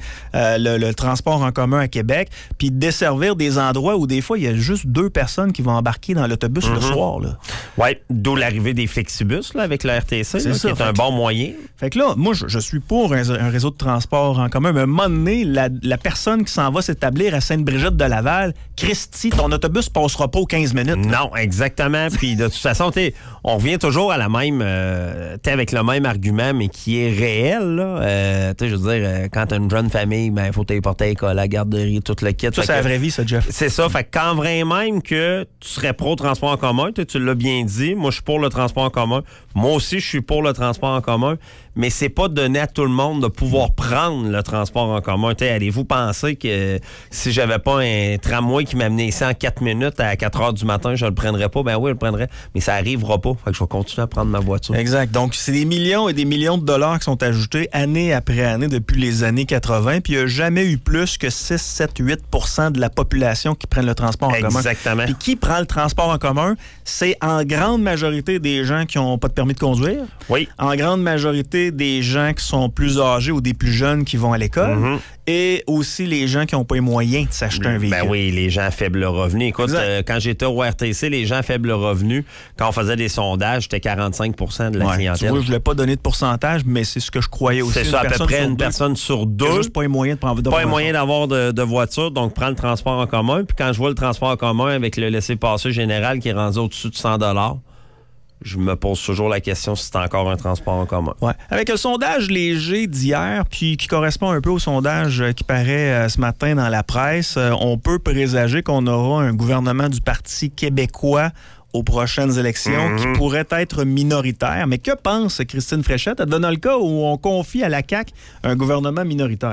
le transport en commun à Québec, puis desservir des endroits où des fois, il y a juste 2 personnes qui vont embarquer dans l'autobus le soir. Oui, d'où l'arrivée des flexibus là, avec le RTC, là, qui est un bon moyen. Fait que là, moi, je suis pour un réseau de transport en commun, mais à un moment donné, la personne qui s'en va s'établir à Sainte-Brigitte de Laval, Christy, ton autobus passera pas aux 15 minutes. Non, exactement. Puis de toute façon, on revient toujours à la même, avec le même argument, mais qui est réel. Là. Je veux dire, quand t'as une jeune famille, il faut t'apporter à l'école, à la garderie, tout le kit. Ça, c'est la vraie vie, ça, Jeff. C'est ça. Fait que quand vraiment même que tu serais pro transport en commun, tu l'as bien dit, moi, je suis pour le transport en commun. Moi aussi, je suis pour le transport en commun. Mais c'est pas donné à tout le monde de pouvoir prendre le transport en commun. Allez-vous penser que si j'avais pas un tramway qui m'amenait ici en 4 minutes à 4 heures du matin, je le prendrais pas? Ben oui, je le prendrais. Mais ça arrivera pas. Fait que je vais continuer à prendre ma voiture. Exact. Donc, c'est des millions et des millions de dollars qui sont ajoutés année après année depuis les années 80. Puis, il n'y a jamais eu plus que 6, 7, 8% de la population qui prennent le transport en commun. Exactement. Puis, qui prend le transport en commun? C'est en grande majorité des gens qui n'ont pas de permis de conduire. Oui. En grande majorité des gens qui sont plus âgés ou des plus jeunes qui vont à l'école et aussi les gens qui n'ont pas les moyens de s'acheter un véhicule. Ben oui, les gens à faible revenu. Écoute, quand j'étais au RTC, les gens à faible revenu, quand on faisait des sondages, c'était 45% de la clientèle. Tu vois, je ne voulais pas donner de pourcentage, mais c'est ce que je croyais aussi. C'est ça, à peu près une personne sur 2. Il n'y a juste pas les moyens de prendre pas les moyens d'avoir de voiture, donc prends le transport en commun. Puis quand je vois le transport en commun avec le laissez-passer général qui est rendu au-dessus de 100$, je me pose toujours la question si c'est encore un transport en commun. Ouais. Avec le sondage léger d'hier, puis qui correspond un peu au sondage qui paraît ce matin dans la presse, on peut présager qu'on aura un gouvernement du Parti québécois aux prochaines élections qui pourrait être minoritaire. Mais que pense Christine Fréchette dans le cas où on confie à la CAQ un gouvernement minoritaire?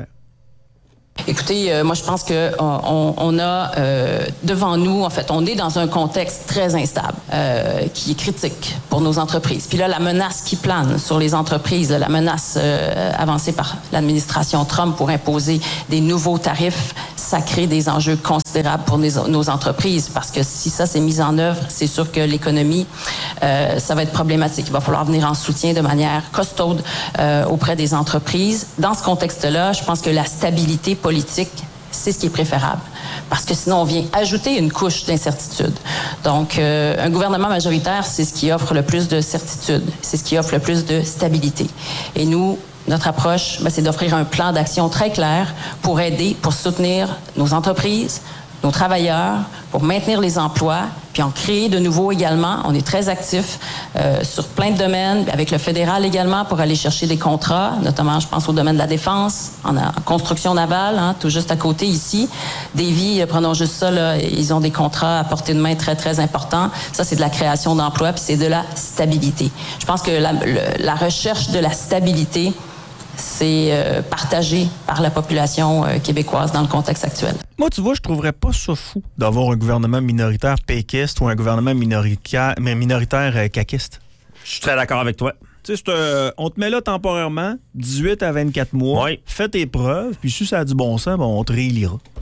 Écoutez, moi je pense que on a devant nous, en fait, on est dans un contexte très instable, qui est critique pour nos entreprises. Puis là, la menace qui plane sur les entreprises, la menace avancée par l'administration Trump pour imposer des nouveaux tarifs, ça crée des enjeux considérables pour nos entreprises. Parce que si ça s'est mis en œuvre, c'est sûr que l'économie, ça va être problématique. Il va falloir venir en soutien de manière costaude auprès des entreprises. Dans ce contexte-là, je pense que la stabilité politique, c'est ce qui est préférable. Parce que sinon, on vient ajouter une couche d'incertitude. Donc, un gouvernement majoritaire, c'est ce qui offre le plus de certitude. C'est ce qui offre le plus de stabilité. Et nous, notre approche, c'est d'offrir un plan d'action très clair pour aider, pour soutenir nos entreprises, nos travailleurs, pour maintenir les emplois, puis en créer de nouveaux également. On est très actifs sur plein de domaines, avec le fédéral également, pour aller chercher des contrats, notamment, je pense, au domaine de la défense, en construction navale, tout juste à côté ici. Davy, prenons juste ça, là, ils ont des contrats à portée de main très, très importants. Ça, c'est de la création d'emplois, puis c'est de la stabilité. Je pense que la recherche de la stabilité, c'est partagé par la population québécoise dans le contexte actuel. Moi, tu vois, je trouverais pas ça fou d'avoir un gouvernement minoritaire péquiste ou un gouvernement minoritaire caquiste. Je suis très d'accord avec toi. Tu sais, on te met là temporairement, 18 à 24 mois, fais tes preuves, puis si ça a du bon sens, on te réélira.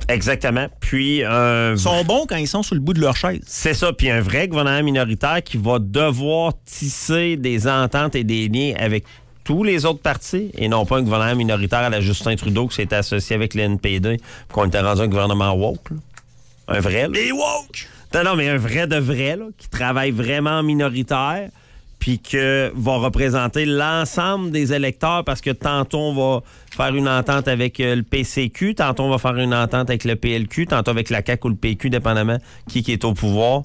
Exactement. Puis ils sont bons quand ils sont sur le bout de leur chaise. C'est ça. Puis un vrai gouvernement minoritaire qui va devoir tisser des ententes et des liens avec tous les autres partis et non pas un gouvernement minoritaire à la Justin Trudeau qui s'est associé avec le NPD pour qu'on était rendu un gouvernement woke. Là. Un vrai. Là. Les woke! Non, mais un vrai de vrai, là, qui travaille vraiment minoritaire puis que va représenter l'ensemble des électeurs parce que tantôt on va faire une entente avec le PCQ, tantôt on va faire une entente avec le PLQ, tantôt avec la CAQ ou le PQ, dépendamment qui est au pouvoir.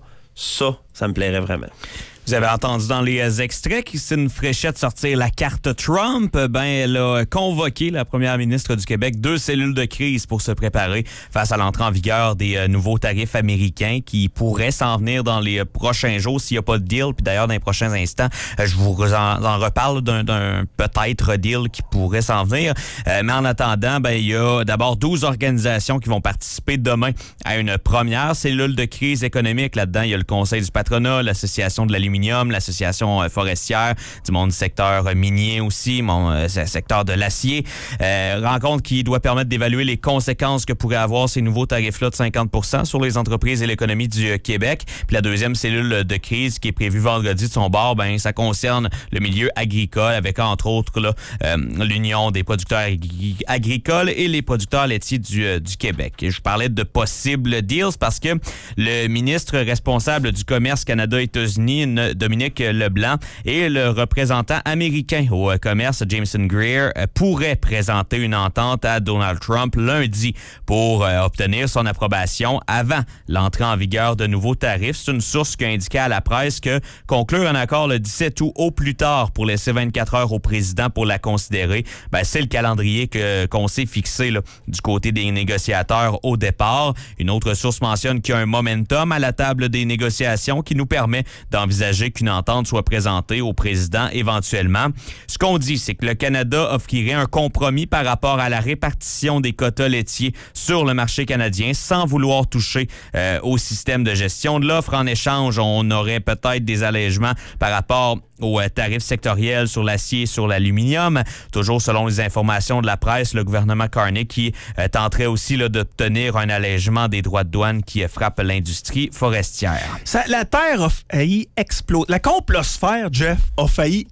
Ça me plairait vraiment. Vous avez entendu dans les extraits Christine Fréchette sortir la carte Trump. Ben, elle a convoqué, la première ministre du Québec, 2 cellules de crise pour se préparer face à l'entrée en vigueur des nouveaux tarifs américains qui pourraient s'en venir dans les prochains jours s'il n'y a pas de deal. Puis d'ailleurs, dans les prochains instants, je vous en reparle d'un peut-être deal qui pourrait s'en venir. Mais en attendant, ben, il y a d'abord 12 organisations qui vont participer demain à une première cellule de crise économique. Là-dedans, il y a le Conseil du patronat, l'Association de l'aluminium, l'Association forestière, du monde du secteur minier aussi, secteur de l'acier. Rencontre qui doit permettre d'évaluer les conséquences que pourraient avoir ces nouveaux tarifs-là de 50% sur les entreprises et l'économie du Québec. Puis la deuxième cellule de crise qui est prévue vendredi de son bord, ben ça concerne le milieu agricole avec entre autres là, l'Union des producteurs agricoles et les producteurs laitiers du Québec. Et je parlais de possibles deals parce que le ministre responsable du commerce Canada-États-Unis, Dominique Leblanc, et le représentant américain au commerce, Jameson Greer, pourrait présenter une entente à Donald Trump lundi pour obtenir son approbation avant l'entrée en vigueur de nouveaux tarifs. C'est une source qui a indiqué à la presse que conclure un accord le 17 août au plus tard pour laisser 24 heures au président pour la considérer, ben, c'est le calendrier qu'on s'est fixé là, du côté des négociateurs au départ. Une autre source mentionne qu'il y a un momentum à la table des négociations qui nous permet d'envisager qu'une entente soit présentée au président éventuellement. Ce qu'on dit, c'est que le Canada offrirait un compromis par rapport à la répartition des quotas laitiers sur le marché canadien sans vouloir toucher au système de gestion de l'offre. En échange, on aurait peut-être des allègements par rapport aux tarifs sectoriels sur l'acier et sur l'aluminium. Toujours selon les informations de la presse, le gouvernement Carney qui tenterait aussi là, d'obtenir un allègement des droits de douane qui frappe l'industrie forestière. La Terre a failli exploser. La complosphère, Jeff, a failli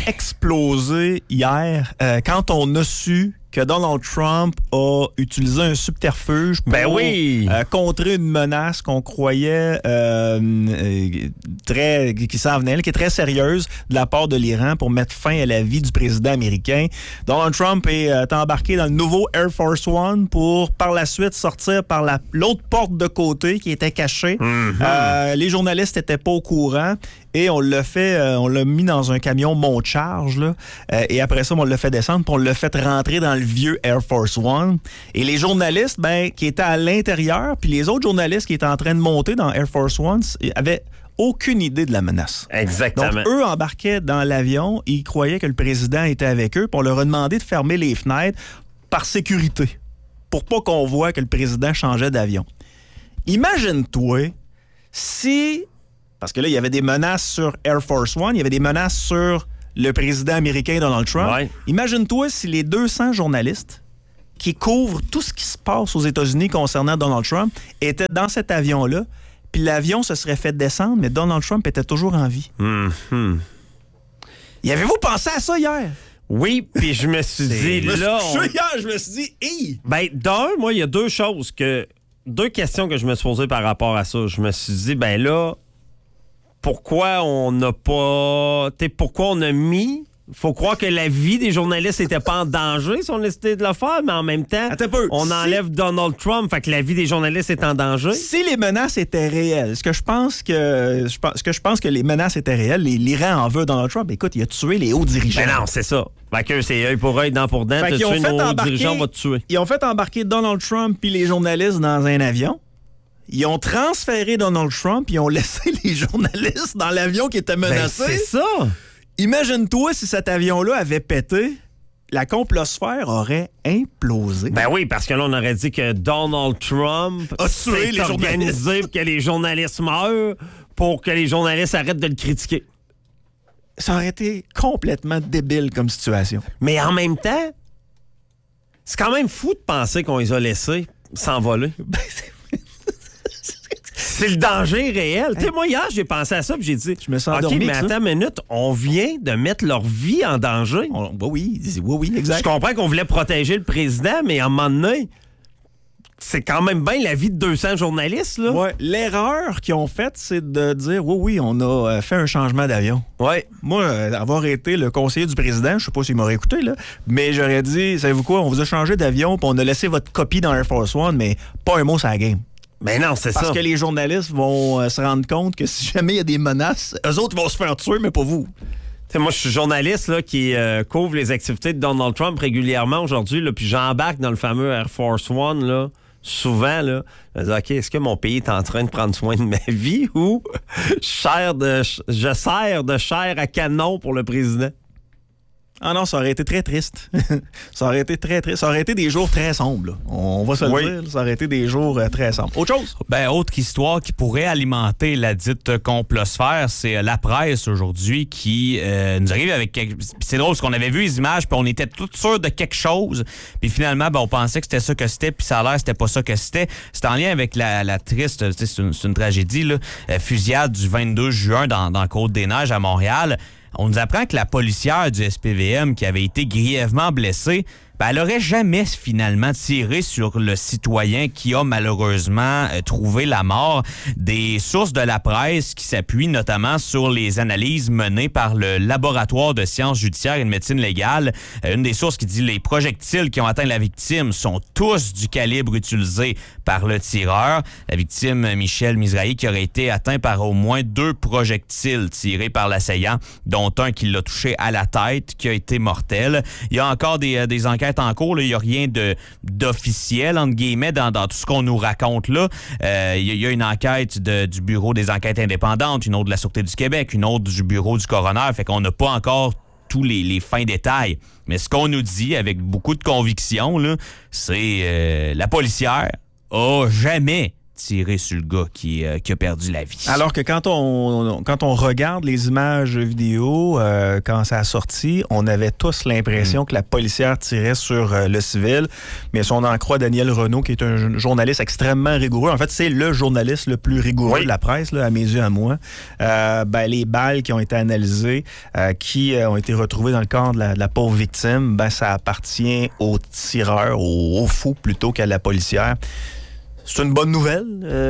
exploser hier quand on a su que Donald Trump a utilisé un subterfuge pour contrer une menace qu'on croyait qui s'en venait, qui est très sérieuse de la part de l'Iran pour mettre fin à la vie du président américain. Donald Trump est embarqué dans le nouveau Air Force One pour par la suite sortir par l'autre porte de côté qui était cachée. Mm-hmm. Les journalistes n'étaient pas au courant. Et on l'a mis dans un camion monte-charge, là, et après ça, on l'a fait descendre, puis on l'a fait rentrer dans le vieux Air Force One. Et les journalistes, qui étaient à l'intérieur, puis les autres journalistes qui étaient en train de monter dans Air Force One, avaient aucune idée de la menace. Exactement. Donc, eux embarquaient dans l'avion, ils croyaient que le président était avec eux, puis on leur a demandé de fermer les fenêtres par sécurité, pour pas qu'on voit que le président changeait d'avion. Imagine-toi si... Parce que là, il y avait des menaces sur Air Force One, il y avait des menaces sur le président américain Donald Trump. Ouais. Imagine-toi si les 200 journalistes qui couvrent tout ce qui se passe aux États-Unis concernant Donald Trump étaient dans cet avion-là, puis l'avion se serait fait descendre, mais Donald Trump était toujours en vie. Mm-hmm. Y avez-vous pensé à ça hier? Oui, puis je me suis dit, là... Je me suis dit, hey! Ben, d'un, moi, il y a deux questions que je me suis posées par rapport à ça. Je me suis dit, ben là... Pourquoi on n'a pas... Pourquoi on a mis... Faut croire que la vie des journalistes n'était pas en danger si on décidait de le faire, mais en même temps, on enlève Donald Trump, fait que la vie des journalistes est en danger. Si les menaces étaient réelles, ce que je pense que les menaces étaient réelles, l'Iran en veut Donald Trump. Écoute, il a tué les hauts dirigeants. Ben non, c'est ça. Fait que c'est œil pour œil, dent pour dent. T'as tué nos hauts dirigeants, on va te tuer. Ils ont fait embarquer Donald Trump puis les journalistes dans un avion. Ils ont transféré Donald Trump, ils ont laissé les journalistes dans l'avion qui était menacé. Ben, c'est ça! Imagine-toi si cet avion-là avait pété, la complosphère aurait implosé. Ben oui, parce que là, on aurait dit que Donald Trump s'est organisé pour que les journalistes meurent, pour que les journalistes arrêtent de le critiquer. Ça aurait été complètement débile comme situation. Mais en même temps, c'est quand même fou de penser qu'on les a laissés. s'envoler. C'est le danger réel. Tu sais, moi, hier, j'ai pensé à ça puis j'ai dit, je me sens endormi. OK, mais attends une minute, on vient de mettre leur vie en danger. Oui, exact. Je comprends qu'on voulait protéger le président, mais à un moment donné, c'est quand même bien la vie de 200 journalistes, là. Ouais. L'erreur qu'ils ont faite, c'est de dire, oui, on a fait un changement d'avion. Ouais. Moi, avoir été le conseiller du président, je sais pas s'il m'aurait écouté, là, mais j'aurais dit, savez-vous quoi, on vous a changé d'avion, puis on a laissé votre copie dans Air Force One, mais pas un mot sur la game. Ben non, c'est ça. Parce que les journalistes vont se rendre compte que si jamais il y a des menaces, eux autres vont se faire tuer, mais pas vous. T'sais, moi, je suis journaliste là, qui couvre les activités de Donald Trump régulièrement aujourd'hui, là, puis j'embarque dans le fameux Air Force One, là, souvent. Là, je me dis, OK, est-ce que mon pays est en train de prendre soin de ma vie ou je sers de chair à canon pour le président? Ah non, ça aurait été très triste. Ça aurait été très triste. Ça aurait été des jours très sombres. Là. On va se le dire. Ça aurait été des jours très sombres. Autre chose? Ben, autre histoire qui pourrait alimenter la dite complosphère, c'est la presse aujourd'hui qui nous arrive avec... C'est drôle parce qu'on avait vu les images puis on était tous sûrs de quelque chose. Puis finalement, ben, on pensait que c'était ça que c'était puis ça a l'air c'était pas ça que c'était. C'est en lien avec la triste, c'est une tragédie, là, fusillade du 22 juin dans Côte-des-Neiges à Montréal. On nous apprend que la policière du SPVM qui avait été grièvement blessée, ben, elle n'aurait jamais finalement tiré sur le citoyen qui a malheureusement trouvé la mort. Des sources de la presse qui s'appuient notamment sur les analyses menées par le laboratoire de sciences judiciaires et de médecine légale. Une des sources qui dit les projectiles qui ont atteint la victime sont tous du calibre utilisé par le tireur. La victime, Michel Mizrahi, qui aurait été atteint par au moins 2 projectiles tirés par l'assaillant, dont un qui l'a touché à la tête, qui a été mortel. Il y a encore des enquêtes en cours. Là. Il n'y a rien d'officiel, entre guillemets, dans tout ce qu'on nous raconte là. Il y a une enquête du Bureau des enquêtes indépendantes, une autre de la Sûreté du Québec, une autre du Bureau du coroner. Fait qu'on n'a pas encore tous les fins détails. Mais ce qu'on nous dit avec beaucoup de conviction, là, c'est la policière a jamais tiré sur le gars qui a perdu la vie. Alors que quand on regarde les images vidéo, quand ça a sorti, on avait tous l'impression que la policière tirait sur le civil. Mais si on en croit Daniel Renaud, qui est un journaliste extrêmement rigoureux, en fait, c'est le journaliste le plus rigoureux de la presse, là, à mes yeux, à moi. Les balles qui ont été analysées, qui ont été retrouvées dans le corps de la pauvre victime, ça appartient au tireur, au fou, plutôt qu'à la policière. C'est une bonne nouvelle,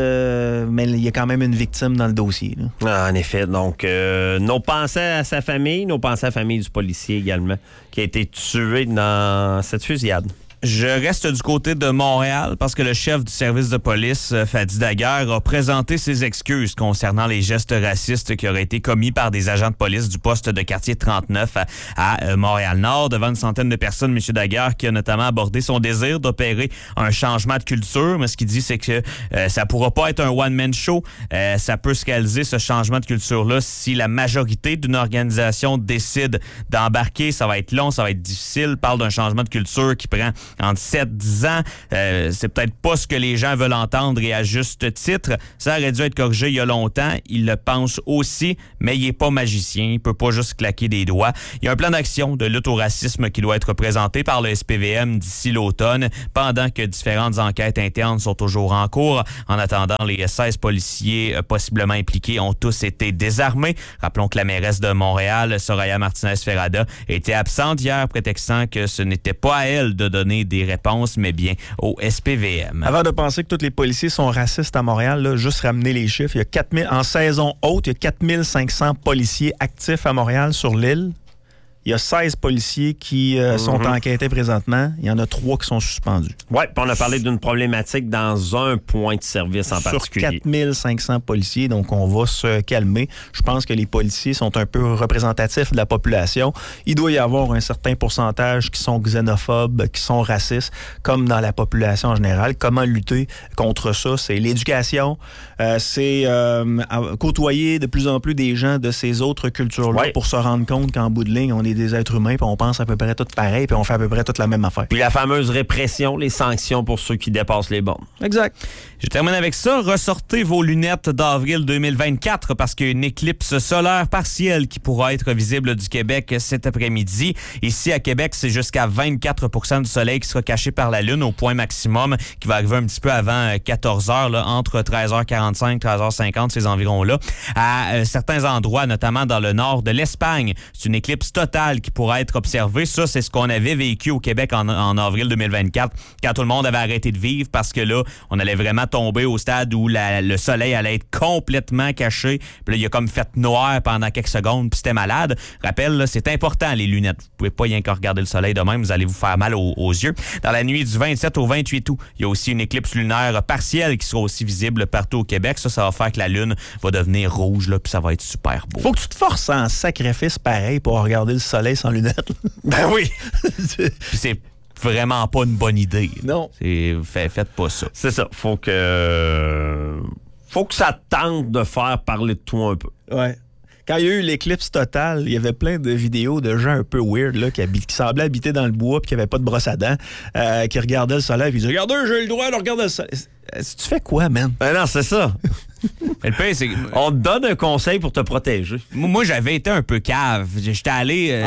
mais il y a quand même une victime dans le dossier. Là. En effet. Donc, nos pensées à sa famille, nos pensées à la famille du policier également, qui a été tué dans cette fusillade. Je reste du côté de Montréal parce que le chef du service de police, Fadi Daguerre, a présenté ses excuses concernant les gestes racistes qui auraient été commis par des agents de police du poste de quartier 39 à Montréal-Nord. Devant une centaine de personnes, M. Daguerre, qui a notamment abordé son désir d'opérer un changement de culture. Mais ce qu'il dit, c'est que ça pourra pas être un one-man show. Ça peut se réaliser, ce changement de culture-là, si la majorité d'une organisation décide d'embarquer. Ça va être long, ça va être difficile. Parle d'un changement de culture qui prend entre 7-10 ans. C'est peut-être pas ce que les gens veulent entendre et à juste titre. Ça aurait dû être corrigé il y a longtemps. Il le pense aussi, mais il est pas magicien. Il peut pas juste claquer des doigts. Il y a un plan d'action de lutte au racisme qui doit être présenté par le SPVM d'ici l'automne, pendant que différentes enquêtes internes sont toujours en cours. En attendant, les 16 policiers possiblement impliqués ont tous été désarmés. Rappelons que la mairesse de Montréal, Soraya Martinez-Ferrada, était absente hier, prétextant que ce n'était pas à elle de donner des réponses, mais bien au SPVM. Avant de penser que tous les policiers sont racistes à Montréal, là, juste ramener les chiffres. Il y a 4000, en saison haute, il y a 4500 policiers actifs à Montréal sur l'île. Il y a 16 policiers qui sont enquêtés présentement. Il y en a 3 qui sont suspendus. Oui, puis on a parlé d'une problématique dans un point de service en particulier. Sur 4500 policiers, donc on va se calmer. Je pense que les policiers sont un peu représentatifs de la population. Il doit y avoir un certain pourcentage qui sont xénophobes, qui sont racistes, comme dans la population en général. Comment lutter contre ça? C'est l'éducation, c'est côtoyer de plus en plus des gens de ces autres cultures-là pour se rendre compte qu'en bout de ligne, on est est des êtres humains, puis on pense à peu près tout pareil, puis on fait à peu près toute la même affaire. Puis la fameuse répression, les sanctions pour ceux qui dépassent les bornes. Exact. Je termine avec ça. Ressortez vos lunettes d'avril 2024 parce qu'il y a une éclipse solaire partielle qui pourra être visible du Québec cet après-midi. Ici, à Québec, c'est jusqu'à 24 % du soleil qui sera caché par la Lune au point maximum qui va arriver un petit peu avant 14 h, là, entre 13h45 et 13h50, ces environs-là. À certains endroits, notamment dans le nord de l'Espagne, c'est une éclipse totale qui pourra être observée. Ça, c'est ce qu'on avait vécu au Québec en avril 2024 quand tout le monde avait arrêté de vivre parce que là, on allait vraiment tomber au stade où le soleil allait être complètement caché. Puis là, il a comme fait noir pendant quelques secondes, puis c'était malade. Rappelle, là, c'est important, les lunettes. Vous pouvez pas rien qu'à regarder le soleil de même, vous allez vous faire mal aux yeux. Dans la nuit du 27 au 28 août, il y a aussi une éclipse lunaire partielle qui sera aussi visible partout au Québec. Ça va faire que la Lune va devenir rouge, là, puis ça va être super beau. Faut que tu te forces en sacrifice pareil pour regarder le soleil sans lunettes. Ben oui! Puis c'est vraiment pas une bonne idée. Non. Faites pas ça. C'est ça. Faut que ça tente de faire parler de toi un peu. Ouais. Quand il y a eu l'éclipse totale, il y avait plein de vidéos de gens un peu weird là, qui semblaient habiter dans le bois puis qui n'avaient pas de brosse à dents, qui regardaient le soleil et disaient « Regardez, j'ai le droit de regarder le soleil. » Tu fais quoi, man? Ben non, c'est ça. Le pire, c'est on te donne un conseil pour te protéger. Moi, j'avais été un peu cave. J'étais allé...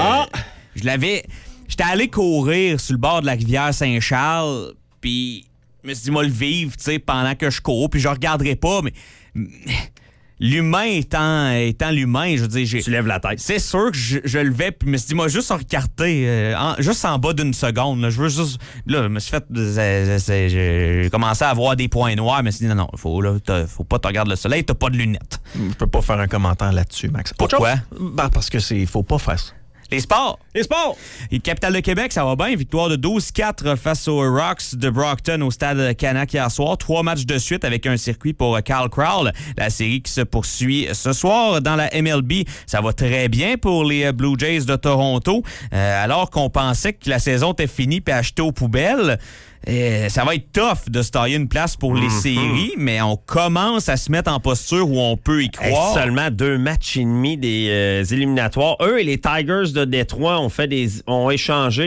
J'étais allé courir sur le bord de la rivière Saint-Charles, puis je me suis dit, moi, le vivre, tu sais, pendant que je cours, puis je regarderai pas, mais l'humain étant l'humain, je veux dire... Tu lèves la tête. C'est sûr que je levais, puis je me suis dit, moi, juste en recarter, juste en bas d'une seconde, là, je veux juste... Là, je me suis fait... J'ai commencé à avoir des points noirs, mais je me suis dit, non, faut pas te regarder le soleil, t'as pas de lunettes. Je peux pas faire un commentaire là-dessus, Max. Pourquoi? Ben, parce que faut pas faire ça. Les sports! Les sports! Et Capitale de Québec, ça va bien. Victoire de 12-4 face aux Rocks de Brockton au stade Canac hier soir. 3 matchs de suite avec un circuit pour Cal Crowell. La série qui se poursuit ce soir. Dans la MLB, ça va très bien pour les Blue Jays de Toronto. Alors qu'on pensait que la saison était finie et achetée aux poubelles. Ça va être tough de se tailler une place pour les séries, mais on commence à se mettre en posture où on peut y croire. Seulement 2 matchs et demi des éliminatoires. Eux et les Tigers de Détroit ont échangé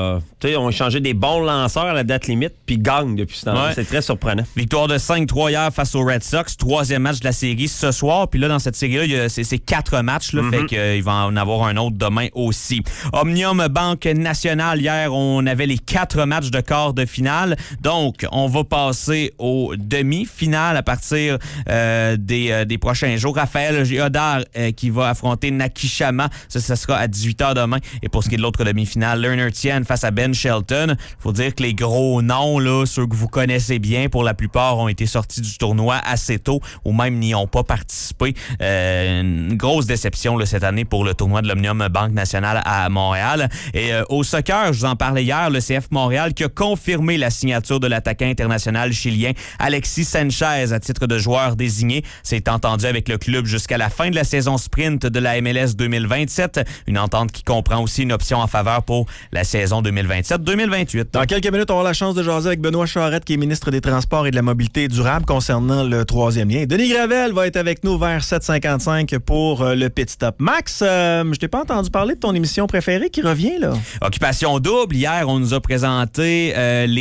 des bons lanceurs à la date limite, puis gagnent depuis ce temps-là. Ouais. C'est très surprenant. Victoire de 5-3 hier face aux Red Sox. 3e match de la série ce soir. Puis là, dans cette série-là, c'est 4 matchs. Là, fait qu'il va en avoir un autre demain aussi. Omnium Banque Nationale, hier, on avait les 4 matchs de quart de finale. Donc, on va passer aux demi-finales à partir des prochains jours. Raphaël Giodard qui va affronter Nakishima. Ça sera à 18h demain. Et pour ce qui est de l'autre demi-finale, Lerner Tien face à Ben Shelton. Faut dire que les gros noms, là, ceux que vous connaissez bien, pour la plupart, ont été sortis du tournoi assez tôt ou même n'y ont pas participé. Une grosse déception là, cette année pour le tournoi de l'Omnium Banque Nationale à Montréal. Et au soccer, je vous en parlais hier, le CF Montréal qui a confirmé la signature de l'attaquant international chilien Alexis Sanchez à titre de joueur désigné. C'est entendu avec le club jusqu'à la fin de la saison sprint de la MLS 2027. Une entente qui comprend aussi une option en faveur pour la saison 2027-2028. Dans quelques minutes, on aura la chance de jaser avec Benoît Charette, qui est ministre des Transports et de la Mobilité durable concernant le 3e lien. Denis Gravel va être avec nous vers 7h55 pour le Pit Stop. Max, je t'ai pas entendu parler de ton émission préférée qui revient, là. Occupation double. Hier, on nous a présenté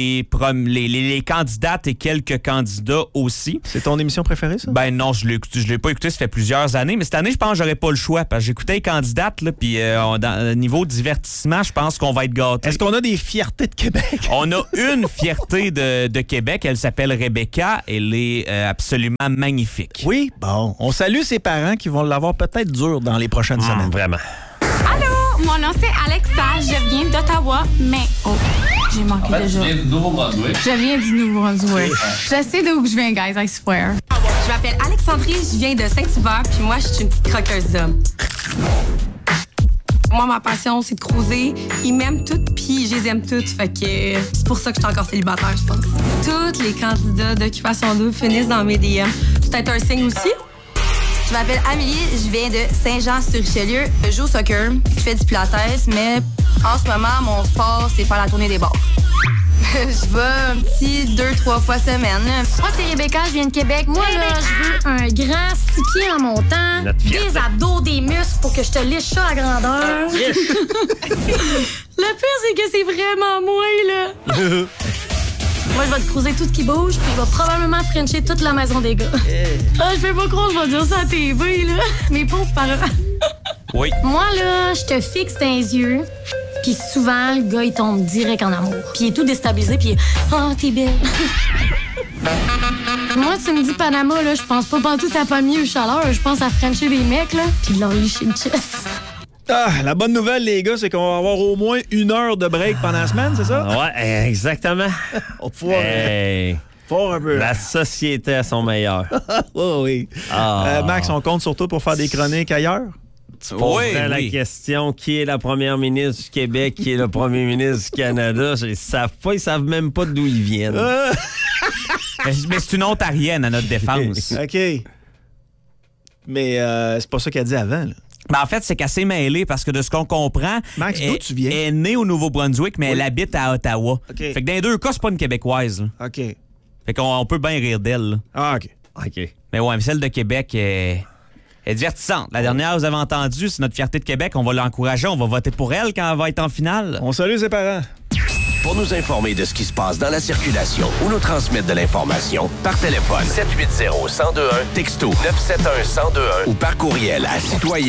les candidates et quelques candidats aussi. C'est ton émission préférée, ça? Ben non, je l'ai pas écouté, ça fait plusieurs années, mais cette année, je pense que j'aurais pas le choix, parce que j'écoutais les candidates, là, puis niveau divertissement, je pense qu'on va être gâtés. Est-ce qu'on a des fiertés de Québec? On a une fierté de Québec, elle s'appelle Rebecca, elle est absolument magnifique. Oui, bon, on salue ses parents qui vont l'avoir peut-être dur dans les prochaines semaines. Vraiment. Allô, mon nom c'est Alexa, je viens d'Ottawa, mais j'ai manqué déjà. Tu viens du Nouveau-Brunswick? Je viens du Nouveau-Brunswick. Je sais d'où je viens, guys, I swear. Je m'appelle Alexandrie, je viens de Saint-Hubert, puis moi, je suis une petite croqueuse d'homme. Moi, ma passion, c'est de cruiser. Ils m'aiment toutes, puis je les aime toutes. Fait que c'est pour ça que je suis encore célibataire, je pense. Tous les candidats d'Occupation Double finissent dans mes DM. C'est peut-être un signe aussi. Je m'appelle Amélie, je viens de Saint-Jean-sur-Richelieu. Je joue au soccer, je fais du pilates, mais en ce moment, mon sport, c'est faire la tournée des bars. Je vais un petit 2-3 fois semaine. Moi, c'est Rebecca, je viens de Québec. Moi, là, je veux un grand 6 pieds en montant, des abdos, des muscles pour que que je te liche ça à grandeur. Le pire, c'est que c'est vraiment moi, là. Moi, je vais te cruiser tout ce qui bouge, puis il va probablement frencher toute la maison des gars. Ah, je fais pas croire que je vais dire ça à TV, là. Mes pauvres parents. Oui. Moi, là, je te fixe dans les yeux, puis souvent, le gars, il tombe direct en amour. Puis il est tout déstabilisé, puis oh, t'es belle. Moi, tu me dis Panama, là, je pense pas pantoute à pas mieux chaleur. Je pense à frencher des mecs, là, puis de leur licher le chest. Ah, la bonne nouvelle, les gars, c'est qu'on va avoir au moins 1 heure de break pendant la semaine, c'est ça? Ouais, exactement. On va pouvoir... Fort un peu. La société à son meilleur. Oh, oui. Max, on compte sur toi pour faire des chroniques ailleurs? Tu poserais la question qui est la première ministre du Québec, qui est le premier ministre du Canada. Ils savent même pas d'où ils viennent. Mais c'est une Ontarienne à notre défense. OK. Mais c'est pas ça qu'elle dit avant, là. Ben en fait, c'est qu'elle s'est mêlée parce que de ce qu'on comprend, Max, d'où tu viens? Elle est née au Nouveau-Brunswick, mais elle habite à Ottawa. Okay. Fait que dans les deux cas, c'est pas une Québécoise. Là. OK. Fait qu'on peut bien rire d'elle. Là. Ah, OK. Mais ouais, mais celle de Québec est divertissante. La dernière, vous avez entendu, c'est notre fierté de Québec. On va l'encourager, on va voter pour elle quand elle va être en finale. On salue ses parents. Pour nous informer de ce qui se passe dans la circulation ou nous transmettre de l'information, par téléphone 780-1021, texto 971-1021 ou par courriel à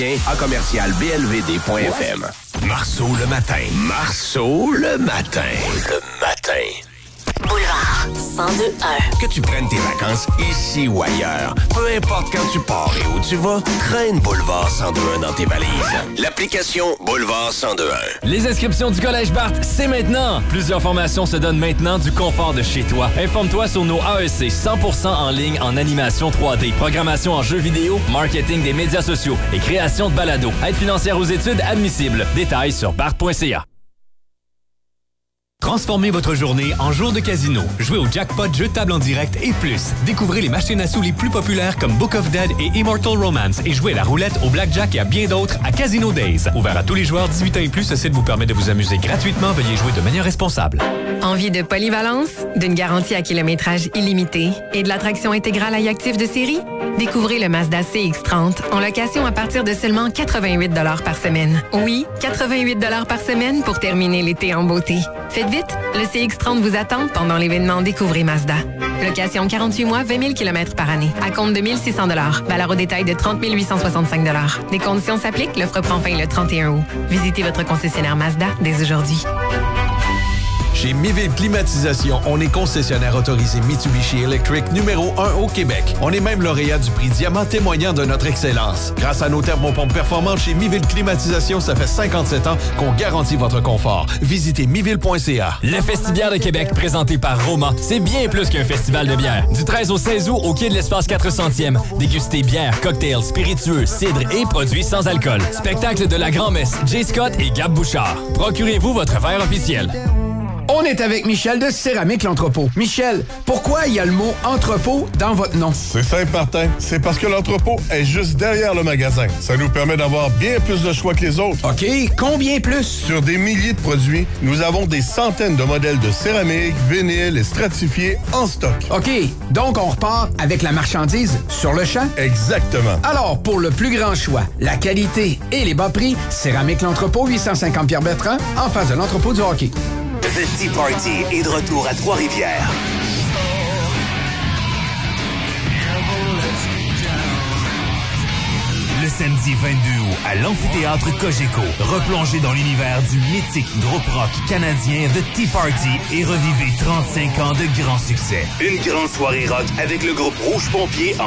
citoyen@blvd.fm. Marceau le matin. Marceau le matin. Le matin. Boulevard 1021. Que tu prennes tes vacances ici ou ailleurs, peu importe quand tu pars et où tu vas, traîne Boulevard 1021 dans tes valises. L'application Boulevard 1021. Les inscriptions du Collège Barthes, c'est maintenant. Plusieurs formations se donnent maintenant du confort de chez toi. Informe-toi sur nos AEC 100% en ligne en animation 3D, programmation en jeux vidéo, marketing des médias sociaux et création de balados. Aide financière aux études admissible. Détails sur barthes.ca. Transformez votre journée en jour de casino. Jouez au jackpot, jeu de table en direct et plus. Découvrez les machines à sous les plus populaires comme Book of Dead et Immortal Romance et jouez à la roulette, au blackjack et à bien d'autres à Casino Days. Ouvert à tous les joueurs 18 ans et plus, ce site vous permet de vous amuser gratuitement. Veuillez jouer de manière responsable. Envie de polyvalence, d'une garantie à kilométrage illimité et de l'attraction intégrale à actif de série? Découvrez le Mazda CX-30 en location à partir de seulement 88 $ par semaine. Oui, 88 $ par semaine pour terminer l'été en beauté. Faites vite, le CX-30 vous attend pendant l'événement Découvrez Mazda. Location 48 mois, 20 000 km par année. À compte de 1 600 $. Valeur au détail de 30 865 $. Des conditions s'appliquent. L'offre prend fin le 31 août. Visitez votre concessionnaire Mazda dès aujourd'hui. Chez Miville Climatisation, on est concessionnaire autorisé Mitsubishi Electric numéro 1 au Québec. On est même lauréat du prix Diamant témoignant de notre excellence. Grâce à nos thermopompes performantes chez Miville Climatisation, ça fait 57 ans qu'on garantit votre confort. Visitez miville.ca. Le Festibière de Québec, présenté par Roma, c'est bien plus qu'un festival de bière. Du 13 au 16 août, au quai de l'Espace 400e, dégustez bière, cocktails, spiritueux, cidre et produits sans alcool. Spectacle de la grand-messe, Jay Scott et Gab Bouchard. Procurez-vous votre verre officiel. On est avec Michel de Céramique L'Entrepôt. Michel, pourquoi il y a le mot entrepôt dans votre nom? C'est simple, Martin. C'est parce que l'entrepôt est juste derrière le magasin. Ça nous permet d'avoir bien plus de choix que les autres. OK. Combien plus? Sur des milliers de produits, nous avons des centaines de modèles de céramique, vinyle et stratifiés en stock. OK. Donc, on repart avec la marchandise sur le champ? Exactement. Alors, pour le plus grand choix, la qualité et les bas prix, Céramique L'Entrepôt, 850 Pierre-Bertrand, en face de l'entrepôt du hockey. The Tea Party est de retour à Trois-Rivières. Le samedi 22 août à l'amphithéâtre Cogeco, replongez dans l'univers du mythique groupe rock canadien The Tea Party et revivez 35 ans de grand succès. Une grande soirée rock avec le groupe Rouge Pompier en